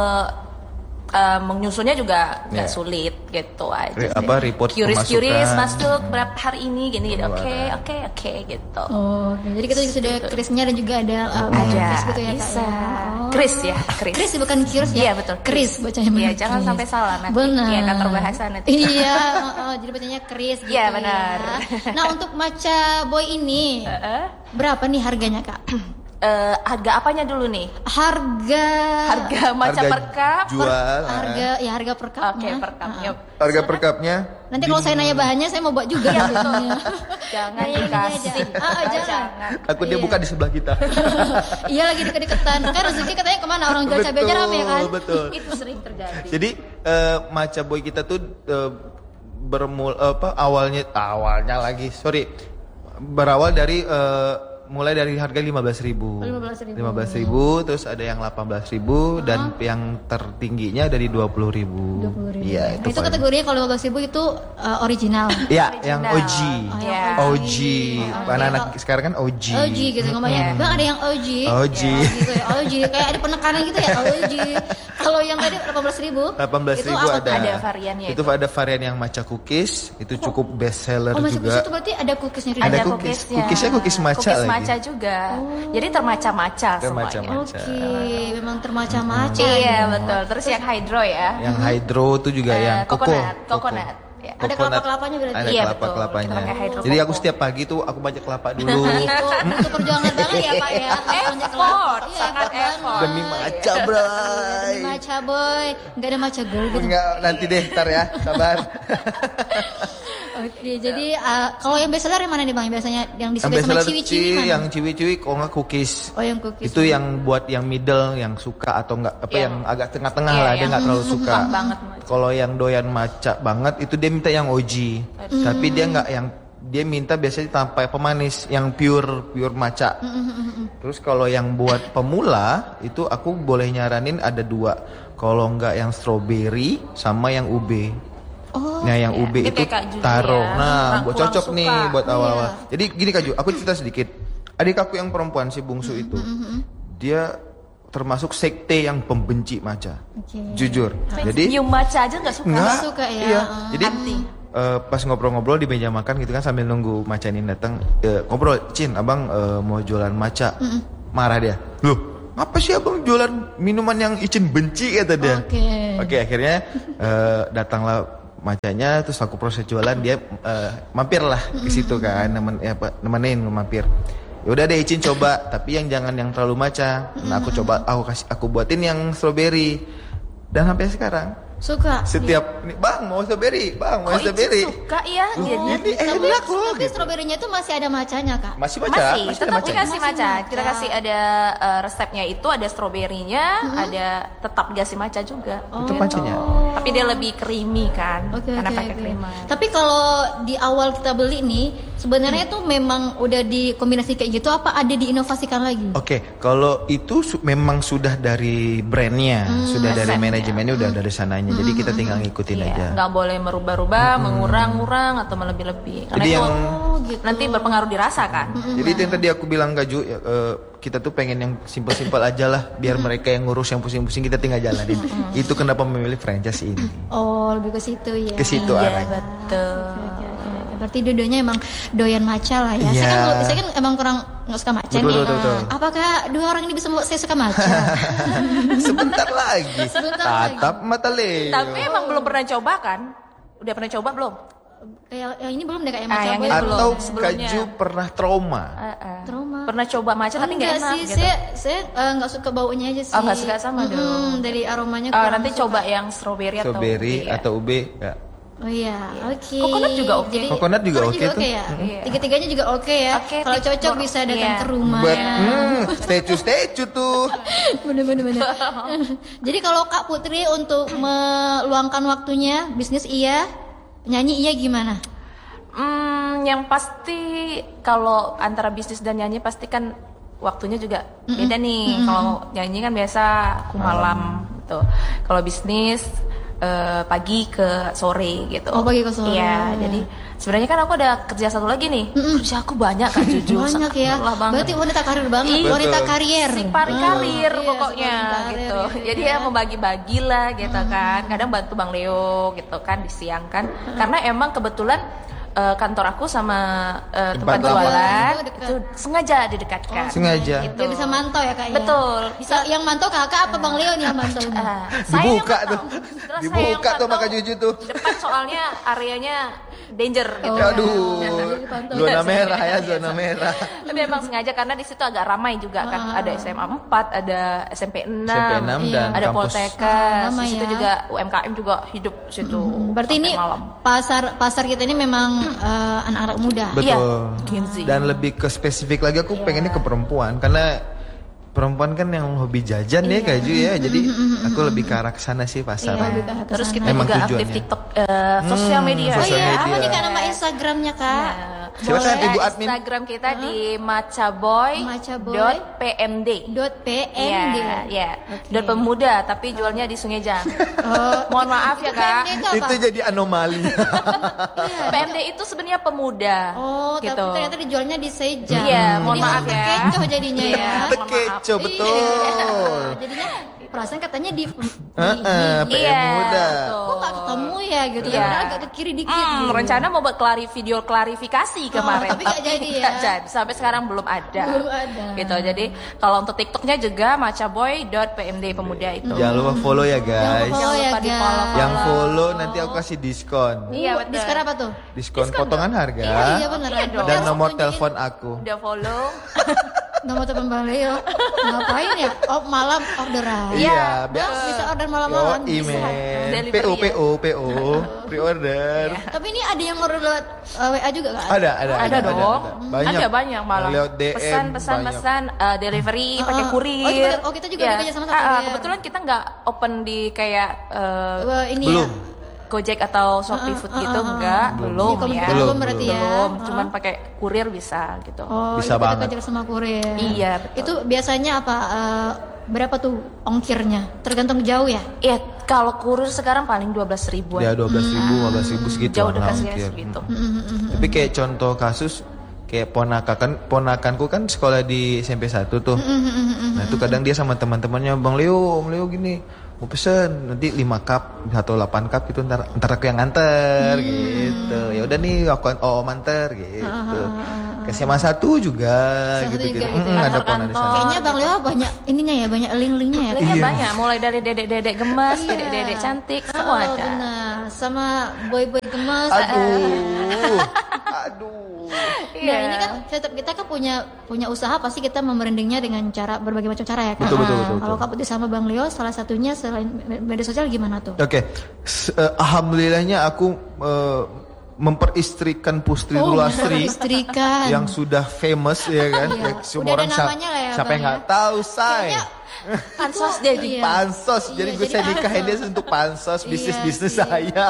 [SPEAKER 3] eh, menyusunnya juga nggak
[SPEAKER 1] Ya.
[SPEAKER 3] sulit gitu aja.
[SPEAKER 1] Re-
[SPEAKER 3] sih.
[SPEAKER 1] apa, report
[SPEAKER 3] Curious-curious
[SPEAKER 1] pemasukan.
[SPEAKER 3] masuk berapa hari ini gini gini. Oke
[SPEAKER 1] Pengeluaran.
[SPEAKER 3] oke oke gitu.
[SPEAKER 2] Oh, oke. Jadi kita juga sudah Krisnya dan juga ada uh,
[SPEAKER 3] Ada
[SPEAKER 2] Kris gitu ya Kak.
[SPEAKER 3] bisa.
[SPEAKER 2] ya? Oh.
[SPEAKER 3] Chris ya, Chris.
[SPEAKER 2] Kris bukan Kiros ya?
[SPEAKER 3] Iya, betul.
[SPEAKER 2] Kris bacanya
[SPEAKER 3] Iya,
[SPEAKER 2] benar,
[SPEAKER 3] jangan
[SPEAKER 2] Kris.
[SPEAKER 3] sampai salah nanti.
[SPEAKER 2] Benar.
[SPEAKER 3] Iya, kantor bahasa nanti.
[SPEAKER 2] Iya, oh, oh, jadi bacanya Kris gitu.
[SPEAKER 3] Iya, benar.
[SPEAKER 2] ya. Nah, untuk Maca Boy ini
[SPEAKER 3] Heeh.
[SPEAKER 2] berapa nih harganya, Kak?
[SPEAKER 3] Eh, harga apanya dulu nih?
[SPEAKER 2] Harga
[SPEAKER 3] Harga maca
[SPEAKER 1] Harga
[SPEAKER 3] per cup.
[SPEAKER 1] jual ah.
[SPEAKER 2] harga ya harga per
[SPEAKER 3] Oke,
[SPEAKER 2] cupnya.
[SPEAKER 3] per cup.
[SPEAKER 2] Ah.
[SPEAKER 3] Yuk.
[SPEAKER 1] harga per cupnya
[SPEAKER 2] Nanti kalau saya nanya bahannya saya mau buat juga
[SPEAKER 3] Iya,
[SPEAKER 2] jadinya.
[SPEAKER 3] Jangan
[SPEAKER 2] Iya, iya,
[SPEAKER 3] dikasih.
[SPEAKER 2] iya. Ah, ah, jangan.
[SPEAKER 1] aku dia
[SPEAKER 2] Iya.
[SPEAKER 1] buka di sebelah kita.
[SPEAKER 2] Iya lagi deket-deketan. Kan rezeki katanya kemana orang jual cabai aja rame kan?
[SPEAKER 1] betul.
[SPEAKER 3] Itu sering terjadi.
[SPEAKER 1] Jadi eh, Maca Boy kita tuh eh, bermul apa awalnya awalnya lagi sorry berawal dari eh, mulai dari harga lima belas ribu.
[SPEAKER 2] lima belas ribu.
[SPEAKER 1] lima belas ribu, terus ada yang delapan belas ribu dan yang tertingginya dari dua puluh ribu.
[SPEAKER 2] dua puluh ribu.
[SPEAKER 1] Iya,
[SPEAKER 2] Itu,
[SPEAKER 1] itu. paling-
[SPEAKER 2] kategorinya kalau lima belas ribu itu uh, original.
[SPEAKER 1] Iya, yang O G.
[SPEAKER 2] Oh,
[SPEAKER 3] Iya.
[SPEAKER 2] yang
[SPEAKER 1] O G.
[SPEAKER 2] Oke,
[SPEAKER 1] Anak-anak
[SPEAKER 2] kalau-
[SPEAKER 1] sekarang kan O G.
[SPEAKER 2] O G gitu ngomongnya.
[SPEAKER 3] Iya.
[SPEAKER 2] Bang ada yang O G.
[SPEAKER 1] O G.
[SPEAKER 2] Ya, gitu ya. O G kayak ada penekanan gitu ya O G. Kalau yang tadi delapan belas ribu.
[SPEAKER 1] delapan belas ribu
[SPEAKER 2] itu apa?
[SPEAKER 1] ada.
[SPEAKER 3] Ada variannya
[SPEAKER 1] Itu
[SPEAKER 3] itu.
[SPEAKER 1] ada varian yang maca cookies, itu cukup best seller
[SPEAKER 2] Oh masih
[SPEAKER 1] juga.
[SPEAKER 2] itu berarti ada cookiesnya juga.
[SPEAKER 1] Ada
[SPEAKER 3] Ada
[SPEAKER 1] cookies.
[SPEAKER 3] cookiesnya.
[SPEAKER 1] Cookiesnya cookies matcha
[SPEAKER 3] Cookies
[SPEAKER 1] lagi.
[SPEAKER 3] matcha juga. Jadi termaca-maca
[SPEAKER 1] Termaca-maca.
[SPEAKER 3] semuanya.
[SPEAKER 2] Oke, memang termaca-maca.
[SPEAKER 3] Iya,
[SPEAKER 2] ya.
[SPEAKER 3] betul. Terus yang hydro ya.
[SPEAKER 1] Yang hydro itu juga
[SPEAKER 3] Eh,
[SPEAKER 1] yang koko.
[SPEAKER 3] coconut,
[SPEAKER 1] Koko.
[SPEAKER 3] coconut. Ya.
[SPEAKER 2] Ada
[SPEAKER 1] Coconut.
[SPEAKER 2] kelapa-kelapanya berarti?
[SPEAKER 1] Ada
[SPEAKER 3] Iya,
[SPEAKER 1] kelapa
[SPEAKER 3] betul.
[SPEAKER 1] kelapanya.
[SPEAKER 3] Kita pakai hydro
[SPEAKER 1] Jadi aku
[SPEAKER 3] coco.
[SPEAKER 1] setiap pagi tuh aku baca kelapa dulu.
[SPEAKER 2] Itu butuh perjuangan banget ya Pak ya. Belanja kelapa.
[SPEAKER 3] Effort,
[SPEAKER 2] Iya,
[SPEAKER 3] sangat
[SPEAKER 2] effort
[SPEAKER 3] effort.
[SPEAKER 2] banget.
[SPEAKER 1] Demi maca, bray.
[SPEAKER 2] Demi maca boy, nggak ada maca girl gitu.
[SPEAKER 1] Enggak, nanti deh, ntar ya, sabar.
[SPEAKER 2] Oke, jadi uh, kalau yang best seller yang mana nih Bang? Biasanya yang
[SPEAKER 1] Yang
[SPEAKER 2] disukai
[SPEAKER 1] best
[SPEAKER 2] sama
[SPEAKER 1] seller
[SPEAKER 2] ciwi-ciwi
[SPEAKER 1] sih,
[SPEAKER 2] mana?
[SPEAKER 1] yang ciwi-ciwi kok nggak cookies.
[SPEAKER 2] Oh, yang cookies.
[SPEAKER 1] Itu yang buat yang middle, yang suka atau enggak apa
[SPEAKER 3] Yang-
[SPEAKER 1] yang agak tengah-tengah
[SPEAKER 3] iya,
[SPEAKER 1] lah, dia
[SPEAKER 3] yang
[SPEAKER 1] nggak terlalu suka.
[SPEAKER 3] suka banget matcha.
[SPEAKER 1] Kalau yang doyan matcha banget itu dia minta yang O G. Tapi dia nggak yang dia minta biasanya tanpa pemanis, yang pure pure matcha. Terus kalau yang buat pemula itu aku boleh nyaranin ada dua. Kalau nggak yang strawberry sama yang ube.
[SPEAKER 2] Oh,
[SPEAKER 1] Nah yang
[SPEAKER 3] iya.
[SPEAKER 1] ube
[SPEAKER 3] Dia
[SPEAKER 1] itu
[SPEAKER 3] kayak Kak Ju
[SPEAKER 1] taruh.
[SPEAKER 3] ya.
[SPEAKER 1] Nah,
[SPEAKER 3] Kurang-
[SPEAKER 1] buat
[SPEAKER 3] kurang
[SPEAKER 1] cocok
[SPEAKER 3] suka.
[SPEAKER 1] nih buat
[SPEAKER 2] Iya.
[SPEAKER 1] awal-awal. Jadi gini Kak Ju, aku cerita sedikit. adik aku yang perempuan si bungsu itu, dia termasuk sekte yang pembenci matcha.
[SPEAKER 2] Okay.
[SPEAKER 1] Jujur. Jadi
[SPEAKER 3] nyium matcha aja nggak suka.
[SPEAKER 1] nggak
[SPEAKER 2] Nggak suka ya.
[SPEAKER 1] Iya.
[SPEAKER 2] Uh,
[SPEAKER 1] Jadi uh, pas ngobrol-ngobrol di meja makan gitu kan sambil nunggu matcha ini datang, uh, ngobrol, Cin, abang uh, mau jualan matcha. Mm-mm. Marah dia. Loh, apa sih abang jualan minuman yang Icin benci kata dia.
[SPEAKER 2] Oke. Okay.
[SPEAKER 1] Oke, okay, akhirnya uh, datanglah matchanya, terus aku proses jualan, dia uh, mampir lah ke situ kan, nemen, ya, nemenin mampir. Ya udah deh Icin coba, tapi yang jangan yang terlalu matcha. Nah aku coba, aku kasih, aku buatin yang strawberry. Dan sampai sekarang
[SPEAKER 2] suka.
[SPEAKER 1] setiap nih, bang mau strawberry, bang mau
[SPEAKER 3] Oh,
[SPEAKER 1] strawberry.
[SPEAKER 3] Icin suka ya.
[SPEAKER 1] Oh,
[SPEAKER 3] Jadinya
[SPEAKER 1] ini enak loh.
[SPEAKER 2] Tapi stroberinya itu masih ada macanya, Kak?
[SPEAKER 1] Masih matcha,
[SPEAKER 3] masih,
[SPEAKER 1] masih ada
[SPEAKER 3] tetap
[SPEAKER 1] matcha.
[SPEAKER 3] dikasih
[SPEAKER 2] Masih
[SPEAKER 3] matcha.
[SPEAKER 2] matcha.
[SPEAKER 3] Kita kasih ada uh, resepnya itu ada stroberinya, ada tetap dikasih matcha juga.
[SPEAKER 1] Itu matchanya.
[SPEAKER 3] Tapi dia lebih creamy kan,
[SPEAKER 2] Oke,
[SPEAKER 3] karena
[SPEAKER 2] oke,
[SPEAKER 3] pakai
[SPEAKER 2] oke.
[SPEAKER 3] creamer.
[SPEAKER 2] Tapi kalau di awal kita beli nih, sebenarnya itu memang udah dikombinasi kayak gitu, apa ada diinovasikan lagi?
[SPEAKER 1] Oke, kalau itu su- memang sudah dari brandnya, sudah dari
[SPEAKER 3] resepnya.
[SPEAKER 1] manajemennya, udah dari sananya. Jadi kita tinggal ngikutin
[SPEAKER 3] Iya,
[SPEAKER 1] aja.
[SPEAKER 3] nggak boleh merubah-rubah, mengurang-ngurang atau melebih-lebih. Karena
[SPEAKER 1] Jadi
[SPEAKER 3] itu
[SPEAKER 1] yang
[SPEAKER 2] Oh, gitu.
[SPEAKER 3] nanti berpengaruh dirasa kan.
[SPEAKER 1] Jadi itu yang tadi aku bilang Kak Ju, ya, eh, kita tuh pengen yang simpel-simpel aja lah, biar mereka yang ngurus yang pusing-pusing, kita tinggal jalanin. Itu kenapa memilih franchise ini.
[SPEAKER 2] Oh, lebih ke situ ya.
[SPEAKER 1] Ke situ
[SPEAKER 3] Iya,
[SPEAKER 1] arahnya.
[SPEAKER 3] betul.
[SPEAKER 2] Oke, oke, oke. Berarti dua-duanya emang doyan matcha lah ya. Saya
[SPEAKER 1] Iya.
[SPEAKER 2] kan kalau- saya kan emang kurang nggak suka matcha
[SPEAKER 1] Betul,
[SPEAKER 2] nih.
[SPEAKER 1] betul, betul.
[SPEAKER 2] Apakah dua orang ini bisa membuat saya suka matcha?
[SPEAKER 1] Sebentar lagi.
[SPEAKER 2] Sebentar
[SPEAKER 1] Tatap mata Leo.
[SPEAKER 3] Tapi emang belum pernah coba kan? Udah pernah coba belum?
[SPEAKER 2] Kayak yang ini belum deh kayak
[SPEAKER 3] Ah,
[SPEAKER 2] matcha
[SPEAKER 3] yang
[SPEAKER 2] boy
[SPEAKER 3] ini
[SPEAKER 2] belum.
[SPEAKER 1] Atau
[SPEAKER 3] belum.
[SPEAKER 1] Kak
[SPEAKER 3] Sebelumnya.
[SPEAKER 1] Ju pernah trauma.
[SPEAKER 3] Uh, uh.
[SPEAKER 2] Trauma.
[SPEAKER 3] Pernah coba matcha tapi nggak
[SPEAKER 2] Enggak
[SPEAKER 3] enak
[SPEAKER 2] sih,
[SPEAKER 3] gitu.
[SPEAKER 2] saya saya eh, nggak suka baunya aja sih.
[SPEAKER 3] Oh, nggak suka sama
[SPEAKER 2] Mm-mm,
[SPEAKER 3] dong.
[SPEAKER 2] Dari aromanya
[SPEAKER 3] Oh,
[SPEAKER 2] kurang
[SPEAKER 3] nanti
[SPEAKER 2] suka.
[SPEAKER 3] coba yang strawberry atau
[SPEAKER 1] Strawberry
[SPEAKER 3] ube ya.
[SPEAKER 1] atau ube. Ya.
[SPEAKER 2] Oh iya, oke.
[SPEAKER 3] Coconut juga oke.
[SPEAKER 2] Jadi,
[SPEAKER 1] Coconut juga oke tuh.
[SPEAKER 2] ya.
[SPEAKER 3] Iya.
[SPEAKER 2] Tiga-tiganya juga oke ya.
[SPEAKER 3] Oke,
[SPEAKER 2] Kalau
[SPEAKER 3] tik-
[SPEAKER 2] cocok
[SPEAKER 3] bor-
[SPEAKER 2] bisa datang
[SPEAKER 3] iya.
[SPEAKER 2] ke rumah.
[SPEAKER 1] Buat
[SPEAKER 2] ya.
[SPEAKER 1] hmm, statue-statue tuh.
[SPEAKER 2] Bener-bener. bener. Jadi kalau Kak Putri untuk meluangkan waktunya, bisnis iya, nyanyi iya gimana?
[SPEAKER 3] Hmm, yang pasti kalau antara bisnis dan nyanyi pasti kan waktunya juga beda nih. Kalau nyanyi kan biasa aku malam gitu. Kalau bisnis eh, pagi ke sore gitu.
[SPEAKER 2] Oh, pagi ke sore.
[SPEAKER 3] Iya, jadi sebenarnya kan aku ada kerja satu lagi nih. Kerja aku banyak kan jujur.
[SPEAKER 2] Banyak ya.
[SPEAKER 3] Lelah banget.
[SPEAKER 2] Berarti wanita karir banget,
[SPEAKER 3] Iya.
[SPEAKER 2] wanita
[SPEAKER 1] Betul.
[SPEAKER 2] karier.
[SPEAKER 3] Si pari karir
[SPEAKER 2] Iya,
[SPEAKER 3] pokoknya
[SPEAKER 2] si pari karir
[SPEAKER 3] gitu.
[SPEAKER 2] gitu
[SPEAKER 3] Jadi
[SPEAKER 2] ya.
[SPEAKER 3] ya membagi-bagi lah gitu kan. Kadang bantu Bang Leo gitu kan di siang kan. Karena emang kebetulan eh, kantor aku sama eh, tempat
[SPEAKER 1] Tempat
[SPEAKER 3] jualan
[SPEAKER 2] jualan itu dekat.
[SPEAKER 3] itu sengaja didekatkan.
[SPEAKER 1] Sengaja.
[SPEAKER 3] Gitu.
[SPEAKER 2] Dia bisa mantau ya Kak ya?
[SPEAKER 3] Betul.
[SPEAKER 2] Bisa yang mantau kakak apa Bang Leo nih yang mantau? nih?
[SPEAKER 3] Ah, saya yang
[SPEAKER 1] Dibuka
[SPEAKER 3] pantau.
[SPEAKER 1] tuh.
[SPEAKER 3] Setelah saya
[SPEAKER 1] Dibuka
[SPEAKER 3] yang
[SPEAKER 1] tuh
[SPEAKER 3] pantau,
[SPEAKER 1] maka Juju tuh.
[SPEAKER 3] Depan soalnya areanya danger gitu.
[SPEAKER 2] Oh.
[SPEAKER 1] Aduh.
[SPEAKER 2] Dipantau.
[SPEAKER 1] Zona merah ya, zona merah.
[SPEAKER 3] Tapi emang sengaja karena di situ agak ramai juga kan. Ada S M A empat, ada S M P enam,
[SPEAKER 1] S M P enam
[SPEAKER 2] Iya.
[SPEAKER 1] dan
[SPEAKER 3] ada
[SPEAKER 1] kampus.
[SPEAKER 3] Poltekkes.
[SPEAKER 2] Ramai
[SPEAKER 3] Di situ
[SPEAKER 2] ya.
[SPEAKER 3] juga U M K M juga hidup di situ.
[SPEAKER 2] Berarti
[SPEAKER 3] sampai
[SPEAKER 2] ini
[SPEAKER 3] malam.
[SPEAKER 2] pasar pasar kita ini memang eh, anak-anak muda.
[SPEAKER 1] Betul.
[SPEAKER 3] Iya, Gen Z.
[SPEAKER 1] Dan lebih ke spesifik lagi aku pengennya ke perempuan karena perempuan kan yang hobi jajan ya Kak Ju ya. Jadi aku lebih ke arah sana sih pasar.
[SPEAKER 3] Iya.
[SPEAKER 2] lebih ke arah
[SPEAKER 3] Terus
[SPEAKER 2] kesana.
[SPEAKER 3] kita
[SPEAKER 1] Emang
[SPEAKER 3] juga aktif
[SPEAKER 1] tujuannya.
[SPEAKER 3] TikTok, eh, sosial
[SPEAKER 1] Hmm,
[SPEAKER 3] media.
[SPEAKER 2] Oh
[SPEAKER 1] sosial
[SPEAKER 2] iya,
[SPEAKER 1] media.
[SPEAKER 2] apa nih Kak nama Instagramnya Kak?
[SPEAKER 1] Siapa
[SPEAKER 2] Boleh.
[SPEAKER 1] kan Ibu admin?
[SPEAKER 3] Instagram kita di macaboy
[SPEAKER 2] Macaboy.
[SPEAKER 3] dot pmd.
[SPEAKER 2] Dot pmd.
[SPEAKER 3] Iya, iya. Dot pemuda tapi jualnya di Sungai Jang.
[SPEAKER 2] Oh,
[SPEAKER 3] Mohon maaf ya Kak.
[SPEAKER 2] P M D itu apa?
[SPEAKER 1] Itu jadi anomali.
[SPEAKER 2] Iya.
[SPEAKER 3] P M D itu sebenarnya pemuda.
[SPEAKER 2] Oh,
[SPEAKER 3] gitu.
[SPEAKER 2] tapi ternyata dijualnya di Seja.
[SPEAKER 3] Iya, mohon
[SPEAKER 2] Jadi
[SPEAKER 3] maaf ya.
[SPEAKER 2] terkecoh jadinya ya.
[SPEAKER 3] Iya.
[SPEAKER 1] Tekeco
[SPEAKER 2] Iya,
[SPEAKER 1] betul.
[SPEAKER 2] Jadinya perasaan katanya di, di
[SPEAKER 1] Heeh,
[SPEAKER 2] ini.
[SPEAKER 1] P M
[SPEAKER 3] Iya,
[SPEAKER 1] muda.
[SPEAKER 3] betul.
[SPEAKER 2] Kok gak ketemu ya gitu
[SPEAKER 3] Iya.
[SPEAKER 2] ya? Padahal agak ke kiri dikit.
[SPEAKER 3] Hmm,
[SPEAKER 2] gitu.
[SPEAKER 3] rencana mau buat klari video klarifikasi kemarin,
[SPEAKER 2] tapi nggak jadi ya?
[SPEAKER 3] nggak jadi. Sampai sekarang belum ada.
[SPEAKER 2] Belum ada.
[SPEAKER 3] Gitu. Jadi kalau untuk TikToknya juga macaboy dot pmd pemuda itu.
[SPEAKER 1] Jangan lupa follow ya guys.
[SPEAKER 2] Jangan
[SPEAKER 3] Jangan
[SPEAKER 2] ya,
[SPEAKER 3] lupa di follow.
[SPEAKER 2] guys.
[SPEAKER 1] Yang follow nanti aku kasih diskon.
[SPEAKER 3] Iya,
[SPEAKER 2] Uh,
[SPEAKER 3] betul.
[SPEAKER 2] Diskon apa tuh?
[SPEAKER 1] Diskon potongan harga.
[SPEAKER 2] Iya benar.
[SPEAKER 3] Iya dong.
[SPEAKER 1] Dan
[SPEAKER 2] Harus
[SPEAKER 1] nomor
[SPEAKER 2] tunjukin
[SPEAKER 1] telepon aku.
[SPEAKER 3] Udah follow.
[SPEAKER 2] Nomor telepon Bang Leo. Ngapain ya? Oh, malam orderan.
[SPEAKER 1] Iya,
[SPEAKER 2] Bang,
[SPEAKER 1] biasa.
[SPEAKER 2] bisa order
[SPEAKER 1] Yo,
[SPEAKER 2] malam-malam.
[SPEAKER 1] email.
[SPEAKER 3] Delivery
[SPEAKER 1] P O
[SPEAKER 3] ya?
[SPEAKER 1] P O P O pre-order.
[SPEAKER 2] Tapi ini ada yang order lewat uh, W A juga kan?
[SPEAKER 1] Ada, ada,
[SPEAKER 3] Ada dong.
[SPEAKER 1] Banyak.
[SPEAKER 3] Ada banyak malah.
[SPEAKER 1] Lewat D M
[SPEAKER 3] Pesan, pesan,
[SPEAKER 1] banyak.
[SPEAKER 3] pesan, eh, delivery
[SPEAKER 2] Uh,
[SPEAKER 3] pakai
[SPEAKER 2] uh.
[SPEAKER 3] kurir.
[SPEAKER 2] Oh, kita- oh, kita juga
[SPEAKER 3] Iya.
[SPEAKER 2] bekerja sama sama
[SPEAKER 3] Ah, ah,
[SPEAKER 2] kurir.
[SPEAKER 3] kebetulan kita nggak open di kayak eh,
[SPEAKER 2] Wah, ini
[SPEAKER 1] Belum.
[SPEAKER 2] ya.
[SPEAKER 3] Gojek atau Shopee Food gitu enggak, belum,
[SPEAKER 2] Ini
[SPEAKER 3] ya.
[SPEAKER 2] belum,
[SPEAKER 1] Belum,
[SPEAKER 2] berarti ya.
[SPEAKER 3] Belum,
[SPEAKER 2] Uh-uh.
[SPEAKER 3] cuman pakai kurir bisa gitu.
[SPEAKER 2] Oh,
[SPEAKER 1] Bisa
[SPEAKER 2] itu
[SPEAKER 1] banget.
[SPEAKER 2] kerja sama kurir.
[SPEAKER 3] Iya, betul.
[SPEAKER 2] Itu biasanya apa? eh, berapa tuh ongkirnya? Tergantung jauh ya.
[SPEAKER 3] Iya, kalau kurir sekarang paling dua belas ribuan.
[SPEAKER 1] Ya dua belas ribu, lima belas ribu segitu.
[SPEAKER 3] Jauh dekat
[SPEAKER 1] lah
[SPEAKER 3] sih
[SPEAKER 1] mungkin.
[SPEAKER 3] segitu.
[SPEAKER 1] Tapi kayak contoh kasus kayak ponakan ponakanku kan sekolah di S M P satu tuh. Nah itu kadang dia sama teman-temannya, Bang Leo, Bang Leo gini, mau pesen nanti lima cup atau delapan cup itu ntar ntar aku yang nganter hmm. gitu. Ya udah nih aku oh manter gitu. Ke S M A satu juga gitu-gitu.
[SPEAKER 2] Juga,
[SPEAKER 1] gitu.
[SPEAKER 2] gitu.
[SPEAKER 1] Hmm, ada pona di sana.
[SPEAKER 2] Kayaknya Bang Leo banyak ininya ya, banyak link-linknya ya.
[SPEAKER 3] Linknya
[SPEAKER 1] Iya.
[SPEAKER 3] banyak, mulai dari dedek-dedek gemas, dedek-dedek cantik, semua
[SPEAKER 2] Oh,
[SPEAKER 3] ada.
[SPEAKER 2] benar. Sama boy-boy gemas.
[SPEAKER 1] Aduh. Aduh.
[SPEAKER 2] Nah ini kan tetap kita kan punya punya usaha, pasti kita memerendingnya dengan cara berbagai macam cara ya kan.
[SPEAKER 1] Betul, betul, betul,
[SPEAKER 2] Kalau
[SPEAKER 1] betul.
[SPEAKER 2] Kak Putih sama Bang Leo salah satunya selain media sosial gimana tuh?
[SPEAKER 1] Oke, okay. uh, alhamdulillahnya aku uh, memperistrikan Pustri
[SPEAKER 2] Oh,
[SPEAKER 1] Lastri
[SPEAKER 2] istrikan.
[SPEAKER 1] yang sudah famous ya kan.
[SPEAKER 2] Iya.
[SPEAKER 1] Ya, semua
[SPEAKER 2] Udah ada
[SPEAKER 1] orang siapa,
[SPEAKER 2] namanya lah ya,
[SPEAKER 1] siapa
[SPEAKER 2] Bang,
[SPEAKER 1] yang
[SPEAKER 2] ya.
[SPEAKER 1] nggak tahu say.
[SPEAKER 2] Kayaknya
[SPEAKER 3] Pansos
[SPEAKER 2] itu-
[SPEAKER 3] jadi
[SPEAKER 2] iya.
[SPEAKER 1] Pansos,
[SPEAKER 2] Iya,
[SPEAKER 1] jadi gue saya nikahin dia untuk pansos
[SPEAKER 2] Iya
[SPEAKER 1] bisnis-bisnis
[SPEAKER 2] sih.
[SPEAKER 1] saya.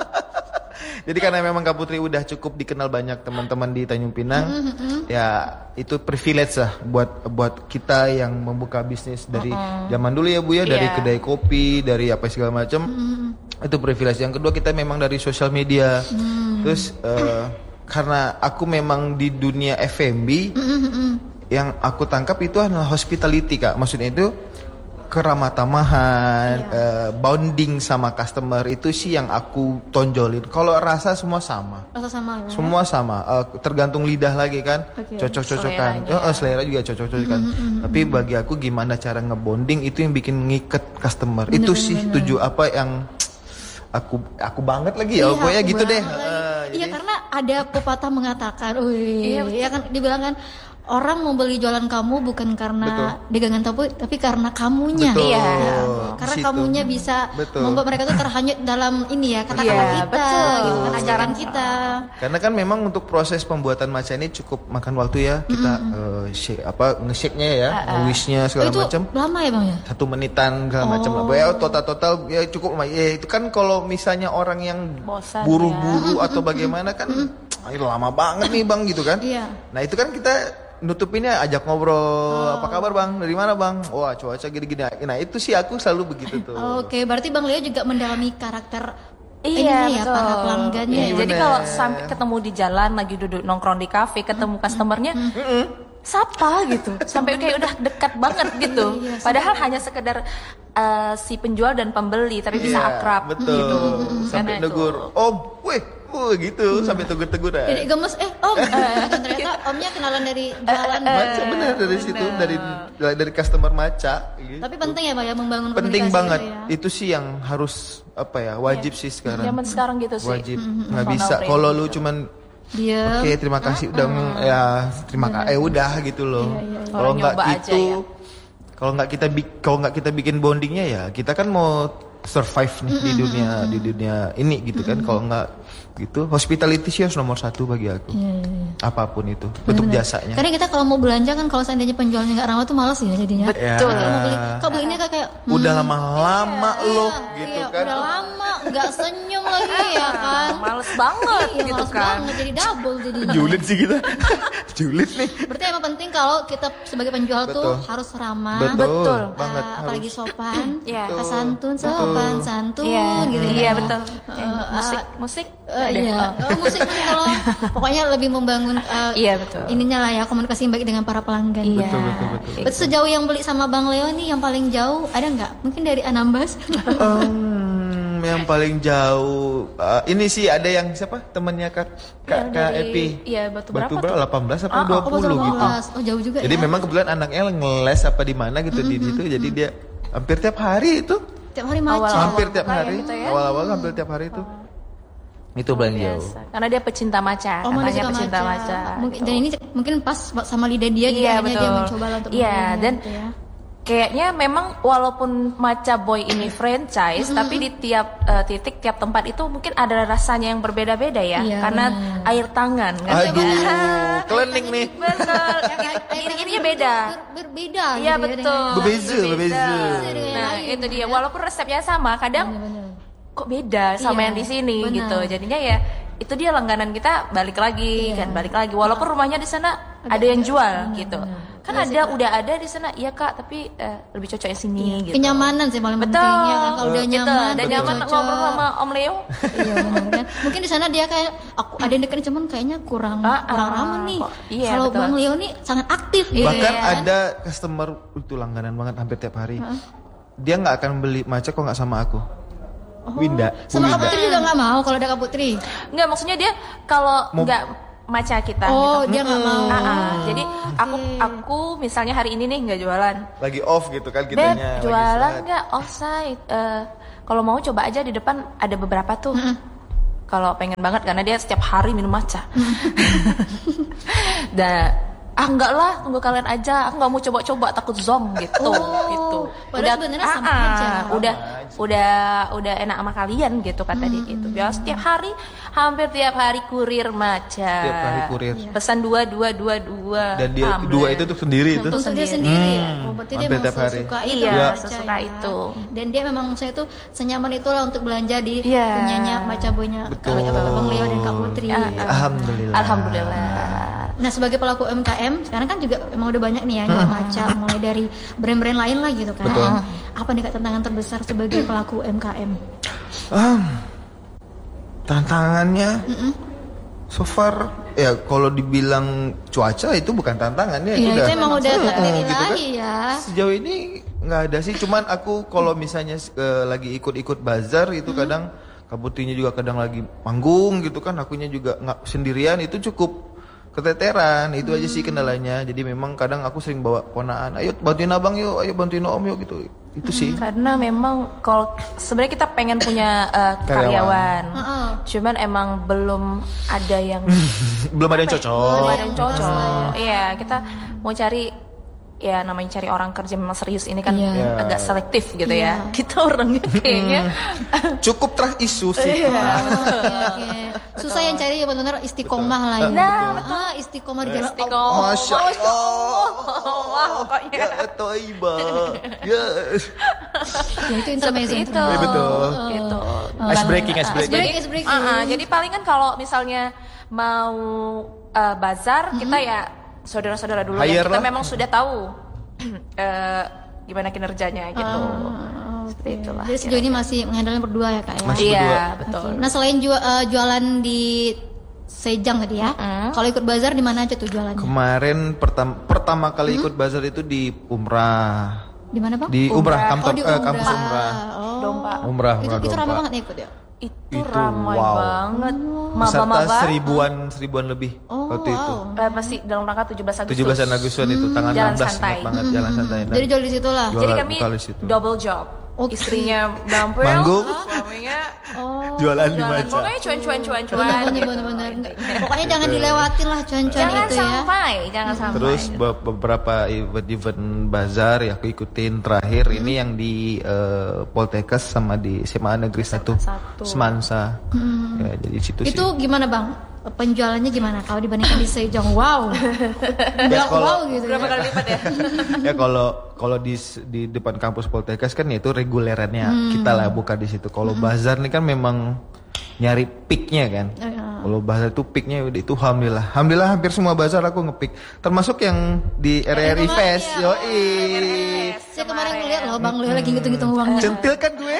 [SPEAKER 1] Jadi karena memang Kak Putri udah cukup dikenal banyak teman-teman di Tanjung Pinang, ya itu privilege lah buat buat kita yang membuka bisnis dari zaman dulu ya Bu ya, dari
[SPEAKER 3] Iya.
[SPEAKER 1] kedai kopi, dari apa segala macam. Itu privilege. Yang kedua kita memang dari sosial media. Terus eh, karena aku memang di dunia F and B, yang aku tangkap itu adalah hospitality Kak. Maksudnya itu keramah tamahan, eh, bonding sama customer itu sih yang aku tonjolin. Kalau rasa semua sama.
[SPEAKER 2] Rasa sama ya.
[SPEAKER 1] Semua sama, eh, tergantung lidah lagi kan,
[SPEAKER 2] Oke.
[SPEAKER 1] cocok-cocokan.
[SPEAKER 3] Seleranya.
[SPEAKER 1] Oh, oh, selera juga cocok-cocokan. Tapi bagi aku gimana cara ngebonding itu yang bikin ngiket customer. itu sih tujuh apa yang aku aku banget lagi ya,
[SPEAKER 2] Iya,
[SPEAKER 1] pokoknya
[SPEAKER 2] aku
[SPEAKER 1] gitu deh.
[SPEAKER 2] banget lagi.
[SPEAKER 1] Eh,
[SPEAKER 2] Iya
[SPEAKER 1] jadi-
[SPEAKER 2] karena ada pepatah mengatakan, wih,
[SPEAKER 3] Iya,
[SPEAKER 2] ya kan dibilang kan orang membeli jualan kamu bukan karena
[SPEAKER 1] Betul.
[SPEAKER 2] dagangan tapi tapi karena kamunya.
[SPEAKER 1] Betul.
[SPEAKER 3] Iya.
[SPEAKER 2] Ya,
[SPEAKER 1] Di
[SPEAKER 2] karena
[SPEAKER 1] situ.
[SPEAKER 2] kamunya bisa
[SPEAKER 1] Betul.
[SPEAKER 2] membuat mereka tuh terhanyut dalam ini ya kata-kata
[SPEAKER 3] Iya,
[SPEAKER 2] kita,
[SPEAKER 3] betul.
[SPEAKER 2] gitu kan, ajaran
[SPEAKER 3] Sekarang
[SPEAKER 2] kita.
[SPEAKER 1] Karena kan memang untuk proses pembuatan matcha ini cukup makan waktu ya. Kita eh, shake apa nge-shake-nya ya, nge-whisk-nya
[SPEAKER 2] Oh,
[SPEAKER 1] segala
[SPEAKER 2] itu
[SPEAKER 1] macam.
[SPEAKER 2] lama ya bang ya?
[SPEAKER 1] Satu menitan segala macam lah. Ya total-total ya cukup lumayan. Ya itu kan kalau misalnya orang yang
[SPEAKER 3] Bosan
[SPEAKER 1] buru-buru atau bagaimana kan ayo lama banget nih Bang gitu kan.
[SPEAKER 2] Iya.
[SPEAKER 1] Nah itu kan kita nutupinnya ajak ngobrol, apa kabar Bang? Dari mana Bang? Wah cuaca gini-gini. Nah itu sih aku selalu begitu tuh.
[SPEAKER 2] Oke, berarti Bang Leo juga mendalami karakter
[SPEAKER 3] Iya,
[SPEAKER 2] ininya ya,
[SPEAKER 3] betul.
[SPEAKER 2] para pelanggannya.
[SPEAKER 3] Iya,
[SPEAKER 2] ya.
[SPEAKER 3] jadi
[SPEAKER 1] bener.
[SPEAKER 3] kalau sampai ketemu di jalan lagi duduk nongkrong di kafe, ketemu customernya, sapa gitu, sampai kayak udah dekat banget gitu.
[SPEAKER 2] Iya,
[SPEAKER 3] Padahal hanya sekedar eh, si penjual dan pembeli, tapi bisa
[SPEAKER 1] Iya,
[SPEAKER 3] akrab
[SPEAKER 1] betul.
[SPEAKER 3] gitu.
[SPEAKER 1] Sampai
[SPEAKER 3] Karena
[SPEAKER 1] negur,
[SPEAKER 3] itu.
[SPEAKER 1] Om, weh, weh gitu, sampai tegur-teguran.
[SPEAKER 2] Jadi gemes, eh om, dan ternyata omnya kenalan dari jalan.
[SPEAKER 1] Maca benar dari situ, dari dari customer maca. Gitu.
[SPEAKER 2] Tapi penting ya Bang ya membangun
[SPEAKER 1] Penting
[SPEAKER 2] komunikasi
[SPEAKER 1] banget.
[SPEAKER 2] itu ya.
[SPEAKER 1] Itu sih yang harus apa ya, wajib sih sekarang.
[SPEAKER 3] Zaman sekarang gitu sih.
[SPEAKER 1] Wajib. Nggak
[SPEAKER 3] Personal
[SPEAKER 1] bisa
[SPEAKER 3] branding
[SPEAKER 1] kalau lu
[SPEAKER 3] gitu.
[SPEAKER 1] cuman
[SPEAKER 2] Dia
[SPEAKER 1] oke terima kasih udah mm, ya terima kasih eh udah gitu loh. Kalau
[SPEAKER 3] Orang
[SPEAKER 1] nggak
[SPEAKER 3] nyoba aja
[SPEAKER 1] gitu,
[SPEAKER 3] ya.
[SPEAKER 1] kalau nggak kita bi- kalau nggak kita bikin bondingnya ya kita kan mau survive nih di dunia di dunia ini gitu kan. Kalau nggak gitu hospitality sih harus nomor satu bagi aku. Apapun itu bentuk jasanya.
[SPEAKER 2] Karena kita kalau mau belanja kan kalau seandainya penjualnya nggak ramah tuh malas ya jadinya.
[SPEAKER 3] Betul.
[SPEAKER 1] Ya.
[SPEAKER 2] Kalau mau beli, kok belinya kayak kayak hmm,
[SPEAKER 1] Udah lama-lama loh
[SPEAKER 2] iya,
[SPEAKER 1] gitu
[SPEAKER 2] iya,
[SPEAKER 1] kan.
[SPEAKER 2] Udah lama, nggak senyum lagi ya kan.
[SPEAKER 3] Males banget
[SPEAKER 2] Iya,
[SPEAKER 3] gitu
[SPEAKER 2] malas
[SPEAKER 3] kan.
[SPEAKER 2] banget jadi double jadinya.
[SPEAKER 1] Julid sih kita. Julid nih.
[SPEAKER 2] Berarti emang penting kalau kita sebagai penjual tuh
[SPEAKER 1] Betul.
[SPEAKER 2] harus ramah.
[SPEAKER 1] Betul,
[SPEAKER 3] Betul.
[SPEAKER 1] banget
[SPEAKER 2] Uh,
[SPEAKER 1] harus.
[SPEAKER 2] apalagi sopan,
[SPEAKER 3] Iya.
[SPEAKER 2] uh, santun, sopan, santun,
[SPEAKER 3] Iya,
[SPEAKER 2] gitu
[SPEAKER 3] iya
[SPEAKER 2] ya.
[SPEAKER 3] betul. Eh,
[SPEAKER 2] Uh,
[SPEAKER 3] musik,
[SPEAKER 2] uh,
[SPEAKER 3] musik.
[SPEAKER 2] Uh,
[SPEAKER 3] ada.
[SPEAKER 2] iya, oh, musik kan kalau pokoknya lebih membangun uh,
[SPEAKER 3] Iya, betul.
[SPEAKER 2] ininya lah ya komunikasi yang baik dengan para pelanggan.
[SPEAKER 3] Iya.
[SPEAKER 1] Betul, betul, betul.
[SPEAKER 2] Berarti sejauh yang beli sama Bang Leo nih yang paling jauh ada nggak? Mungkin dari Anambas?
[SPEAKER 1] Hmm, yang paling jauh uh, ini sih ada yang siapa temannya kak kak
[SPEAKER 3] Yang
[SPEAKER 1] kak
[SPEAKER 3] dari-
[SPEAKER 1] Epi.
[SPEAKER 3] iya, Batu
[SPEAKER 1] Batu
[SPEAKER 3] berapa
[SPEAKER 1] berapa?
[SPEAKER 3] tuh?
[SPEAKER 1] delapan belas apa
[SPEAKER 3] Ah,
[SPEAKER 1] dua
[SPEAKER 2] Oh,
[SPEAKER 1] puluh gitu.
[SPEAKER 2] delapan belas. Oh, jauh juga
[SPEAKER 1] Jadi
[SPEAKER 2] ya.
[SPEAKER 1] memang kebetulan anaknya ngeles apa di mana gitu di situ. Jadi dia hampir tiap hari itu.
[SPEAKER 2] Tiap hari macet.
[SPEAKER 3] Awal-awal.
[SPEAKER 1] hampir tiap
[SPEAKER 3] buka ya
[SPEAKER 1] hari.
[SPEAKER 3] gitu ya?
[SPEAKER 1] Awal-awal hampir tiap hari itu. Itu paling jauh.
[SPEAKER 3] Biasa. Karena dia pecinta maca,
[SPEAKER 2] Oh, mana
[SPEAKER 3] katanya
[SPEAKER 2] suka
[SPEAKER 3] pecinta
[SPEAKER 2] maca.
[SPEAKER 3] maca.
[SPEAKER 2] Mungkin
[SPEAKER 3] gitu.
[SPEAKER 2] dan ini mungkin pas sama lidah dia jadi
[SPEAKER 3] Iya
[SPEAKER 2] akhirnya
[SPEAKER 3] betul.
[SPEAKER 2] dia mencoba lah untuk
[SPEAKER 3] Iya
[SPEAKER 2] membelinya
[SPEAKER 3] dan
[SPEAKER 2] gitu ya.
[SPEAKER 3] kayaknya memang walaupun Maca Boy ini franchise, tapi di tiap eh, titik tiap tempat itu mungkin ada rasanya yang berbeda-beda ya.
[SPEAKER 2] Iya,
[SPEAKER 3] Karena
[SPEAKER 2] benar.
[SPEAKER 3] air tangan kan.
[SPEAKER 1] Aduh, klinik nih.
[SPEAKER 3] Betul. Ini ininya beda.
[SPEAKER 2] Ber- berbeda
[SPEAKER 3] Iya
[SPEAKER 2] gitu ya
[SPEAKER 3] betul.
[SPEAKER 2] dengan-
[SPEAKER 1] Berbeza, berbeza.
[SPEAKER 2] dengan
[SPEAKER 3] Nah
[SPEAKER 2] yang lain,
[SPEAKER 3] itu dia.
[SPEAKER 2] gitu ya.
[SPEAKER 3] Walaupun resepnya sama, kadang
[SPEAKER 2] Benar-benar.
[SPEAKER 3] kok beda sama
[SPEAKER 2] Iya,
[SPEAKER 3] yang di sini
[SPEAKER 2] benar.
[SPEAKER 3] gitu. Jadinya ya itu dia langganan kita balik lagi
[SPEAKER 2] Iya.
[SPEAKER 3] kan balik lagi. Walaupun rumahnya di sana ada yang jual gitu. kan ada udah ada di sana, iya Kak, tapi uh, lebih cocok yang sini
[SPEAKER 2] Iya.
[SPEAKER 3] gitu.
[SPEAKER 2] Kenyamanan sih paling
[SPEAKER 3] Betul.
[SPEAKER 2] pentingnya kan, kalau udah
[SPEAKER 3] Gitu.
[SPEAKER 2] nyaman,
[SPEAKER 3] Dan
[SPEAKER 2] udah
[SPEAKER 3] nyaman
[SPEAKER 2] cocok.
[SPEAKER 3] ngobrol sama Om Leo.
[SPEAKER 2] Iya benar kan. Mungkin di sana dia kayak aku ada yang deketin cuman kayaknya kurang
[SPEAKER 3] Ah,
[SPEAKER 2] kurang
[SPEAKER 3] ah,
[SPEAKER 2] ramah nih.
[SPEAKER 3] kok. Iya,
[SPEAKER 2] Kalau
[SPEAKER 3] betul.
[SPEAKER 2] Bang Leo nih sangat aktif gitu
[SPEAKER 1] Bahkan
[SPEAKER 2] ya.
[SPEAKER 1] ada customer itu langganan banget hampir tiap hari. Dia nggak akan beli maca kok nggak sama aku. Winda, Bu
[SPEAKER 2] Sama Kak
[SPEAKER 1] Winda.
[SPEAKER 2] Putri juga nggak mau kalau ada Kak Putri.
[SPEAKER 3] Enggak, maksudnya dia kalau
[SPEAKER 1] Mau-
[SPEAKER 3] nggak maca kita
[SPEAKER 2] Oh,
[SPEAKER 3] gitu.
[SPEAKER 2] dia nggak mau.
[SPEAKER 3] Ah, ah. Jadi aku aku misalnya hari ini nih nggak jualan.
[SPEAKER 1] Lagi off gitu kan
[SPEAKER 3] Beb,
[SPEAKER 1] kitanya. lagi
[SPEAKER 3] jualan
[SPEAKER 1] istirahat.
[SPEAKER 3] nggak offside? Eh, kalau mau coba aja di depan ada beberapa tuh. Kalau pengen banget karena dia setiap hari minum matcha. Dan ah enggak lah, tunggu kalian aja. Aku nggak mau coba-coba, takut zong gitu.
[SPEAKER 2] Oh,
[SPEAKER 3] gitu.
[SPEAKER 2] padahal sebenarnya sama
[SPEAKER 3] ah, ah,
[SPEAKER 2] aja.
[SPEAKER 3] Udah udah udah enak sama kalian gitu kata dia gitu. Biar setiap hari hampir tiap hari kurir matcha.
[SPEAKER 1] Tiap hari kurir.
[SPEAKER 3] Pesan dua dua dua dua.
[SPEAKER 1] Dan dia
[SPEAKER 3] tumbler.
[SPEAKER 1] dua itu tuh sendiri itu.
[SPEAKER 2] Untuk dia sendiri ya.
[SPEAKER 1] Hmm,
[SPEAKER 2] Oh, berarti dia
[SPEAKER 1] hampir
[SPEAKER 2] memang
[SPEAKER 1] tiap hari.
[SPEAKER 2] sesuka itu.
[SPEAKER 3] Iya,
[SPEAKER 2] baca
[SPEAKER 3] sesuka
[SPEAKER 2] ya.
[SPEAKER 3] itu.
[SPEAKER 2] Dan dia memang saya tuh senyaman itulah untuk belanja di
[SPEAKER 3] Iya.
[SPEAKER 2] punyanya Maca Boynya
[SPEAKER 1] Betul.
[SPEAKER 2] Bang Leo dan Kak Putri.
[SPEAKER 3] Ah, ah.
[SPEAKER 1] Alhamdulillah.
[SPEAKER 3] Alhamdulillah.
[SPEAKER 2] Nah sebagai pelaku U M K M sekarang kan juga emang udah banyak nih ya jual Maca, mulai dari brand-brand lain lah gitu kan.
[SPEAKER 1] Betul.
[SPEAKER 2] Apa nih Kak tantangan terbesar sebagai pelaku U M K M?
[SPEAKER 1] Ah, tantangannya so far ya kalau dibilang cuaca itu bukan tantangan ya.
[SPEAKER 2] Iya itu emang udah
[SPEAKER 1] Eh,
[SPEAKER 2] takdir
[SPEAKER 1] gitu kan.
[SPEAKER 2] ilahi ya.
[SPEAKER 1] Sejauh ini nggak ada sih, cuman aku kalau misalnya eh, lagi ikut-ikut bazar itu kadang Kabutrinya juga kadang lagi manggung gitu kan, akunya juga nggak sendirian, itu cukup keteteran, itu aja sih kendalanya. Jadi memang kadang aku sering bawa ponaan, ayo bantuin abang yuk, ayo bantuin om yuk gitu, itu sih.
[SPEAKER 3] Karena memang kalau sebenarnya kita pengen punya uh,
[SPEAKER 1] Karyawan.
[SPEAKER 3] karyawan,
[SPEAKER 2] Heeh.
[SPEAKER 3] cuman emang belum ada yang
[SPEAKER 1] Belum ada yang cocok.
[SPEAKER 3] belum ada yang cocok. Iya, kita mau cari ya namanya cari orang kerja memang serius ini kan
[SPEAKER 2] Iya.
[SPEAKER 3] agak selektif gitu ya. Kita orangnya kayaknya
[SPEAKER 1] Cukup trust isu sih.
[SPEAKER 2] Oke, oke. Susah yang cari ya benar istiqomah lah ya.
[SPEAKER 3] Nah,
[SPEAKER 2] Ah, istiqomah di jalan Allah.
[SPEAKER 3] istiqomah.
[SPEAKER 1] Masya Allah.
[SPEAKER 3] Wah, pokoknya
[SPEAKER 1] Ya Toibah. Ya.
[SPEAKER 2] Ya itu intermezzo.
[SPEAKER 3] seperti itu.
[SPEAKER 2] intermezzo.
[SPEAKER 1] Iya, betul.
[SPEAKER 3] Gitu.
[SPEAKER 1] Ice breaking, ice
[SPEAKER 3] Ah,
[SPEAKER 1] breaking.
[SPEAKER 2] breaking, ice breaking.
[SPEAKER 3] Ah, ah, jadi paling kan kalau misalnya mau uh, bazar kita ya saudara-saudara dulu
[SPEAKER 1] Hire
[SPEAKER 3] yang kita
[SPEAKER 1] lah.
[SPEAKER 3] memang sudah tahu uh, gimana kinerjanya gitu.
[SPEAKER 2] Oh,
[SPEAKER 3] Seperti
[SPEAKER 2] oke.
[SPEAKER 3] itulah.
[SPEAKER 2] Jadi sejauh ini masih mengandalkan berdua ya kak ya.
[SPEAKER 1] Masih
[SPEAKER 3] Iya,
[SPEAKER 1] berdua.
[SPEAKER 3] betul.
[SPEAKER 2] Oke. Nah selain ju- eh, jualan di Sejang tadi ya, kalau ikut bazar di mana aja tuh jualannya?
[SPEAKER 1] Kemarin pertama pertama kali ikut bazar itu di Umrah.
[SPEAKER 2] Di mana bang?
[SPEAKER 1] Di Umrah,
[SPEAKER 3] Umrah.
[SPEAKER 1] kantor
[SPEAKER 2] Oh, di
[SPEAKER 1] eh, kampus
[SPEAKER 2] Umrah.
[SPEAKER 1] Umrah.
[SPEAKER 2] Oh.
[SPEAKER 3] Domba.
[SPEAKER 1] Umrah,
[SPEAKER 2] Itu
[SPEAKER 1] Umrah
[SPEAKER 2] itu ramai
[SPEAKER 1] domba.
[SPEAKER 2] banget ya ikut ya.
[SPEAKER 3] Itu,
[SPEAKER 1] Itu,
[SPEAKER 3] ramai
[SPEAKER 1] wow.
[SPEAKER 3] banget.
[SPEAKER 1] Peserta
[SPEAKER 3] Maba-maba
[SPEAKER 1] seribuan seribuan lebih
[SPEAKER 2] Oh,
[SPEAKER 1] waktu itu.
[SPEAKER 2] wow.
[SPEAKER 3] eh, masih dalam rangka tujuh belas Agustus.
[SPEAKER 1] tujuh belasan Agustusan itu tanggal
[SPEAKER 3] Jalan
[SPEAKER 1] enam belas
[SPEAKER 3] santai.
[SPEAKER 1] ingat banget jalan santai. Dan
[SPEAKER 2] Jadi jual di situ lah.
[SPEAKER 1] Jual-
[SPEAKER 3] Jadi
[SPEAKER 1] Jualan
[SPEAKER 3] kami
[SPEAKER 1] buka di situ.
[SPEAKER 3] double job.
[SPEAKER 2] Oke.
[SPEAKER 3] Istrinya dampil,
[SPEAKER 1] Manggung.
[SPEAKER 3] suaminya
[SPEAKER 2] Oh.
[SPEAKER 1] jualan di
[SPEAKER 3] jualan.
[SPEAKER 1] Maca.
[SPEAKER 3] Pokoknya cuan-cuan-cuan-cuan.
[SPEAKER 2] Bener
[SPEAKER 3] gitu.
[SPEAKER 2] bener bener. Pokoknya jangan dilewatin lah cuan-cuan
[SPEAKER 3] Jangan
[SPEAKER 2] itu ya.
[SPEAKER 3] sampai, jangan sampai.
[SPEAKER 1] Terus be- beberapa event-event bazar ya aku ikutin. Terakhir ini yang di eh, Poltekkes sama di S M A Negeri satu
[SPEAKER 3] satu.
[SPEAKER 1] Semansa. Ya, jadi situ sih.
[SPEAKER 2] Itu gimana bang? Penjualannya gimana? Kalau dibandingkan di Sejong, wow.
[SPEAKER 1] Ya,
[SPEAKER 2] Bilang
[SPEAKER 1] kalau-
[SPEAKER 2] wow gitu
[SPEAKER 3] Berapa
[SPEAKER 2] ya.
[SPEAKER 3] kali lipat ya?
[SPEAKER 1] Ya kalau kalau di di depan kampus Poltekkes kan ya itu regulerannya kita lah buka di situ. Kalau bazar nih kan memang nyari peaknya kan. Kalau bazar itu peaknya udah itu alhamdulillah. Alhamdulillah hampir semua bazar aku ngepick. Termasuk yang di R R I
[SPEAKER 2] kemarin,
[SPEAKER 1] Fest.
[SPEAKER 2] ya.
[SPEAKER 1] Yoi.
[SPEAKER 2] Saya kemarin ngeliat loh bang Leo lagi ngitung-ngitung uangnya.
[SPEAKER 1] Centil kan gue?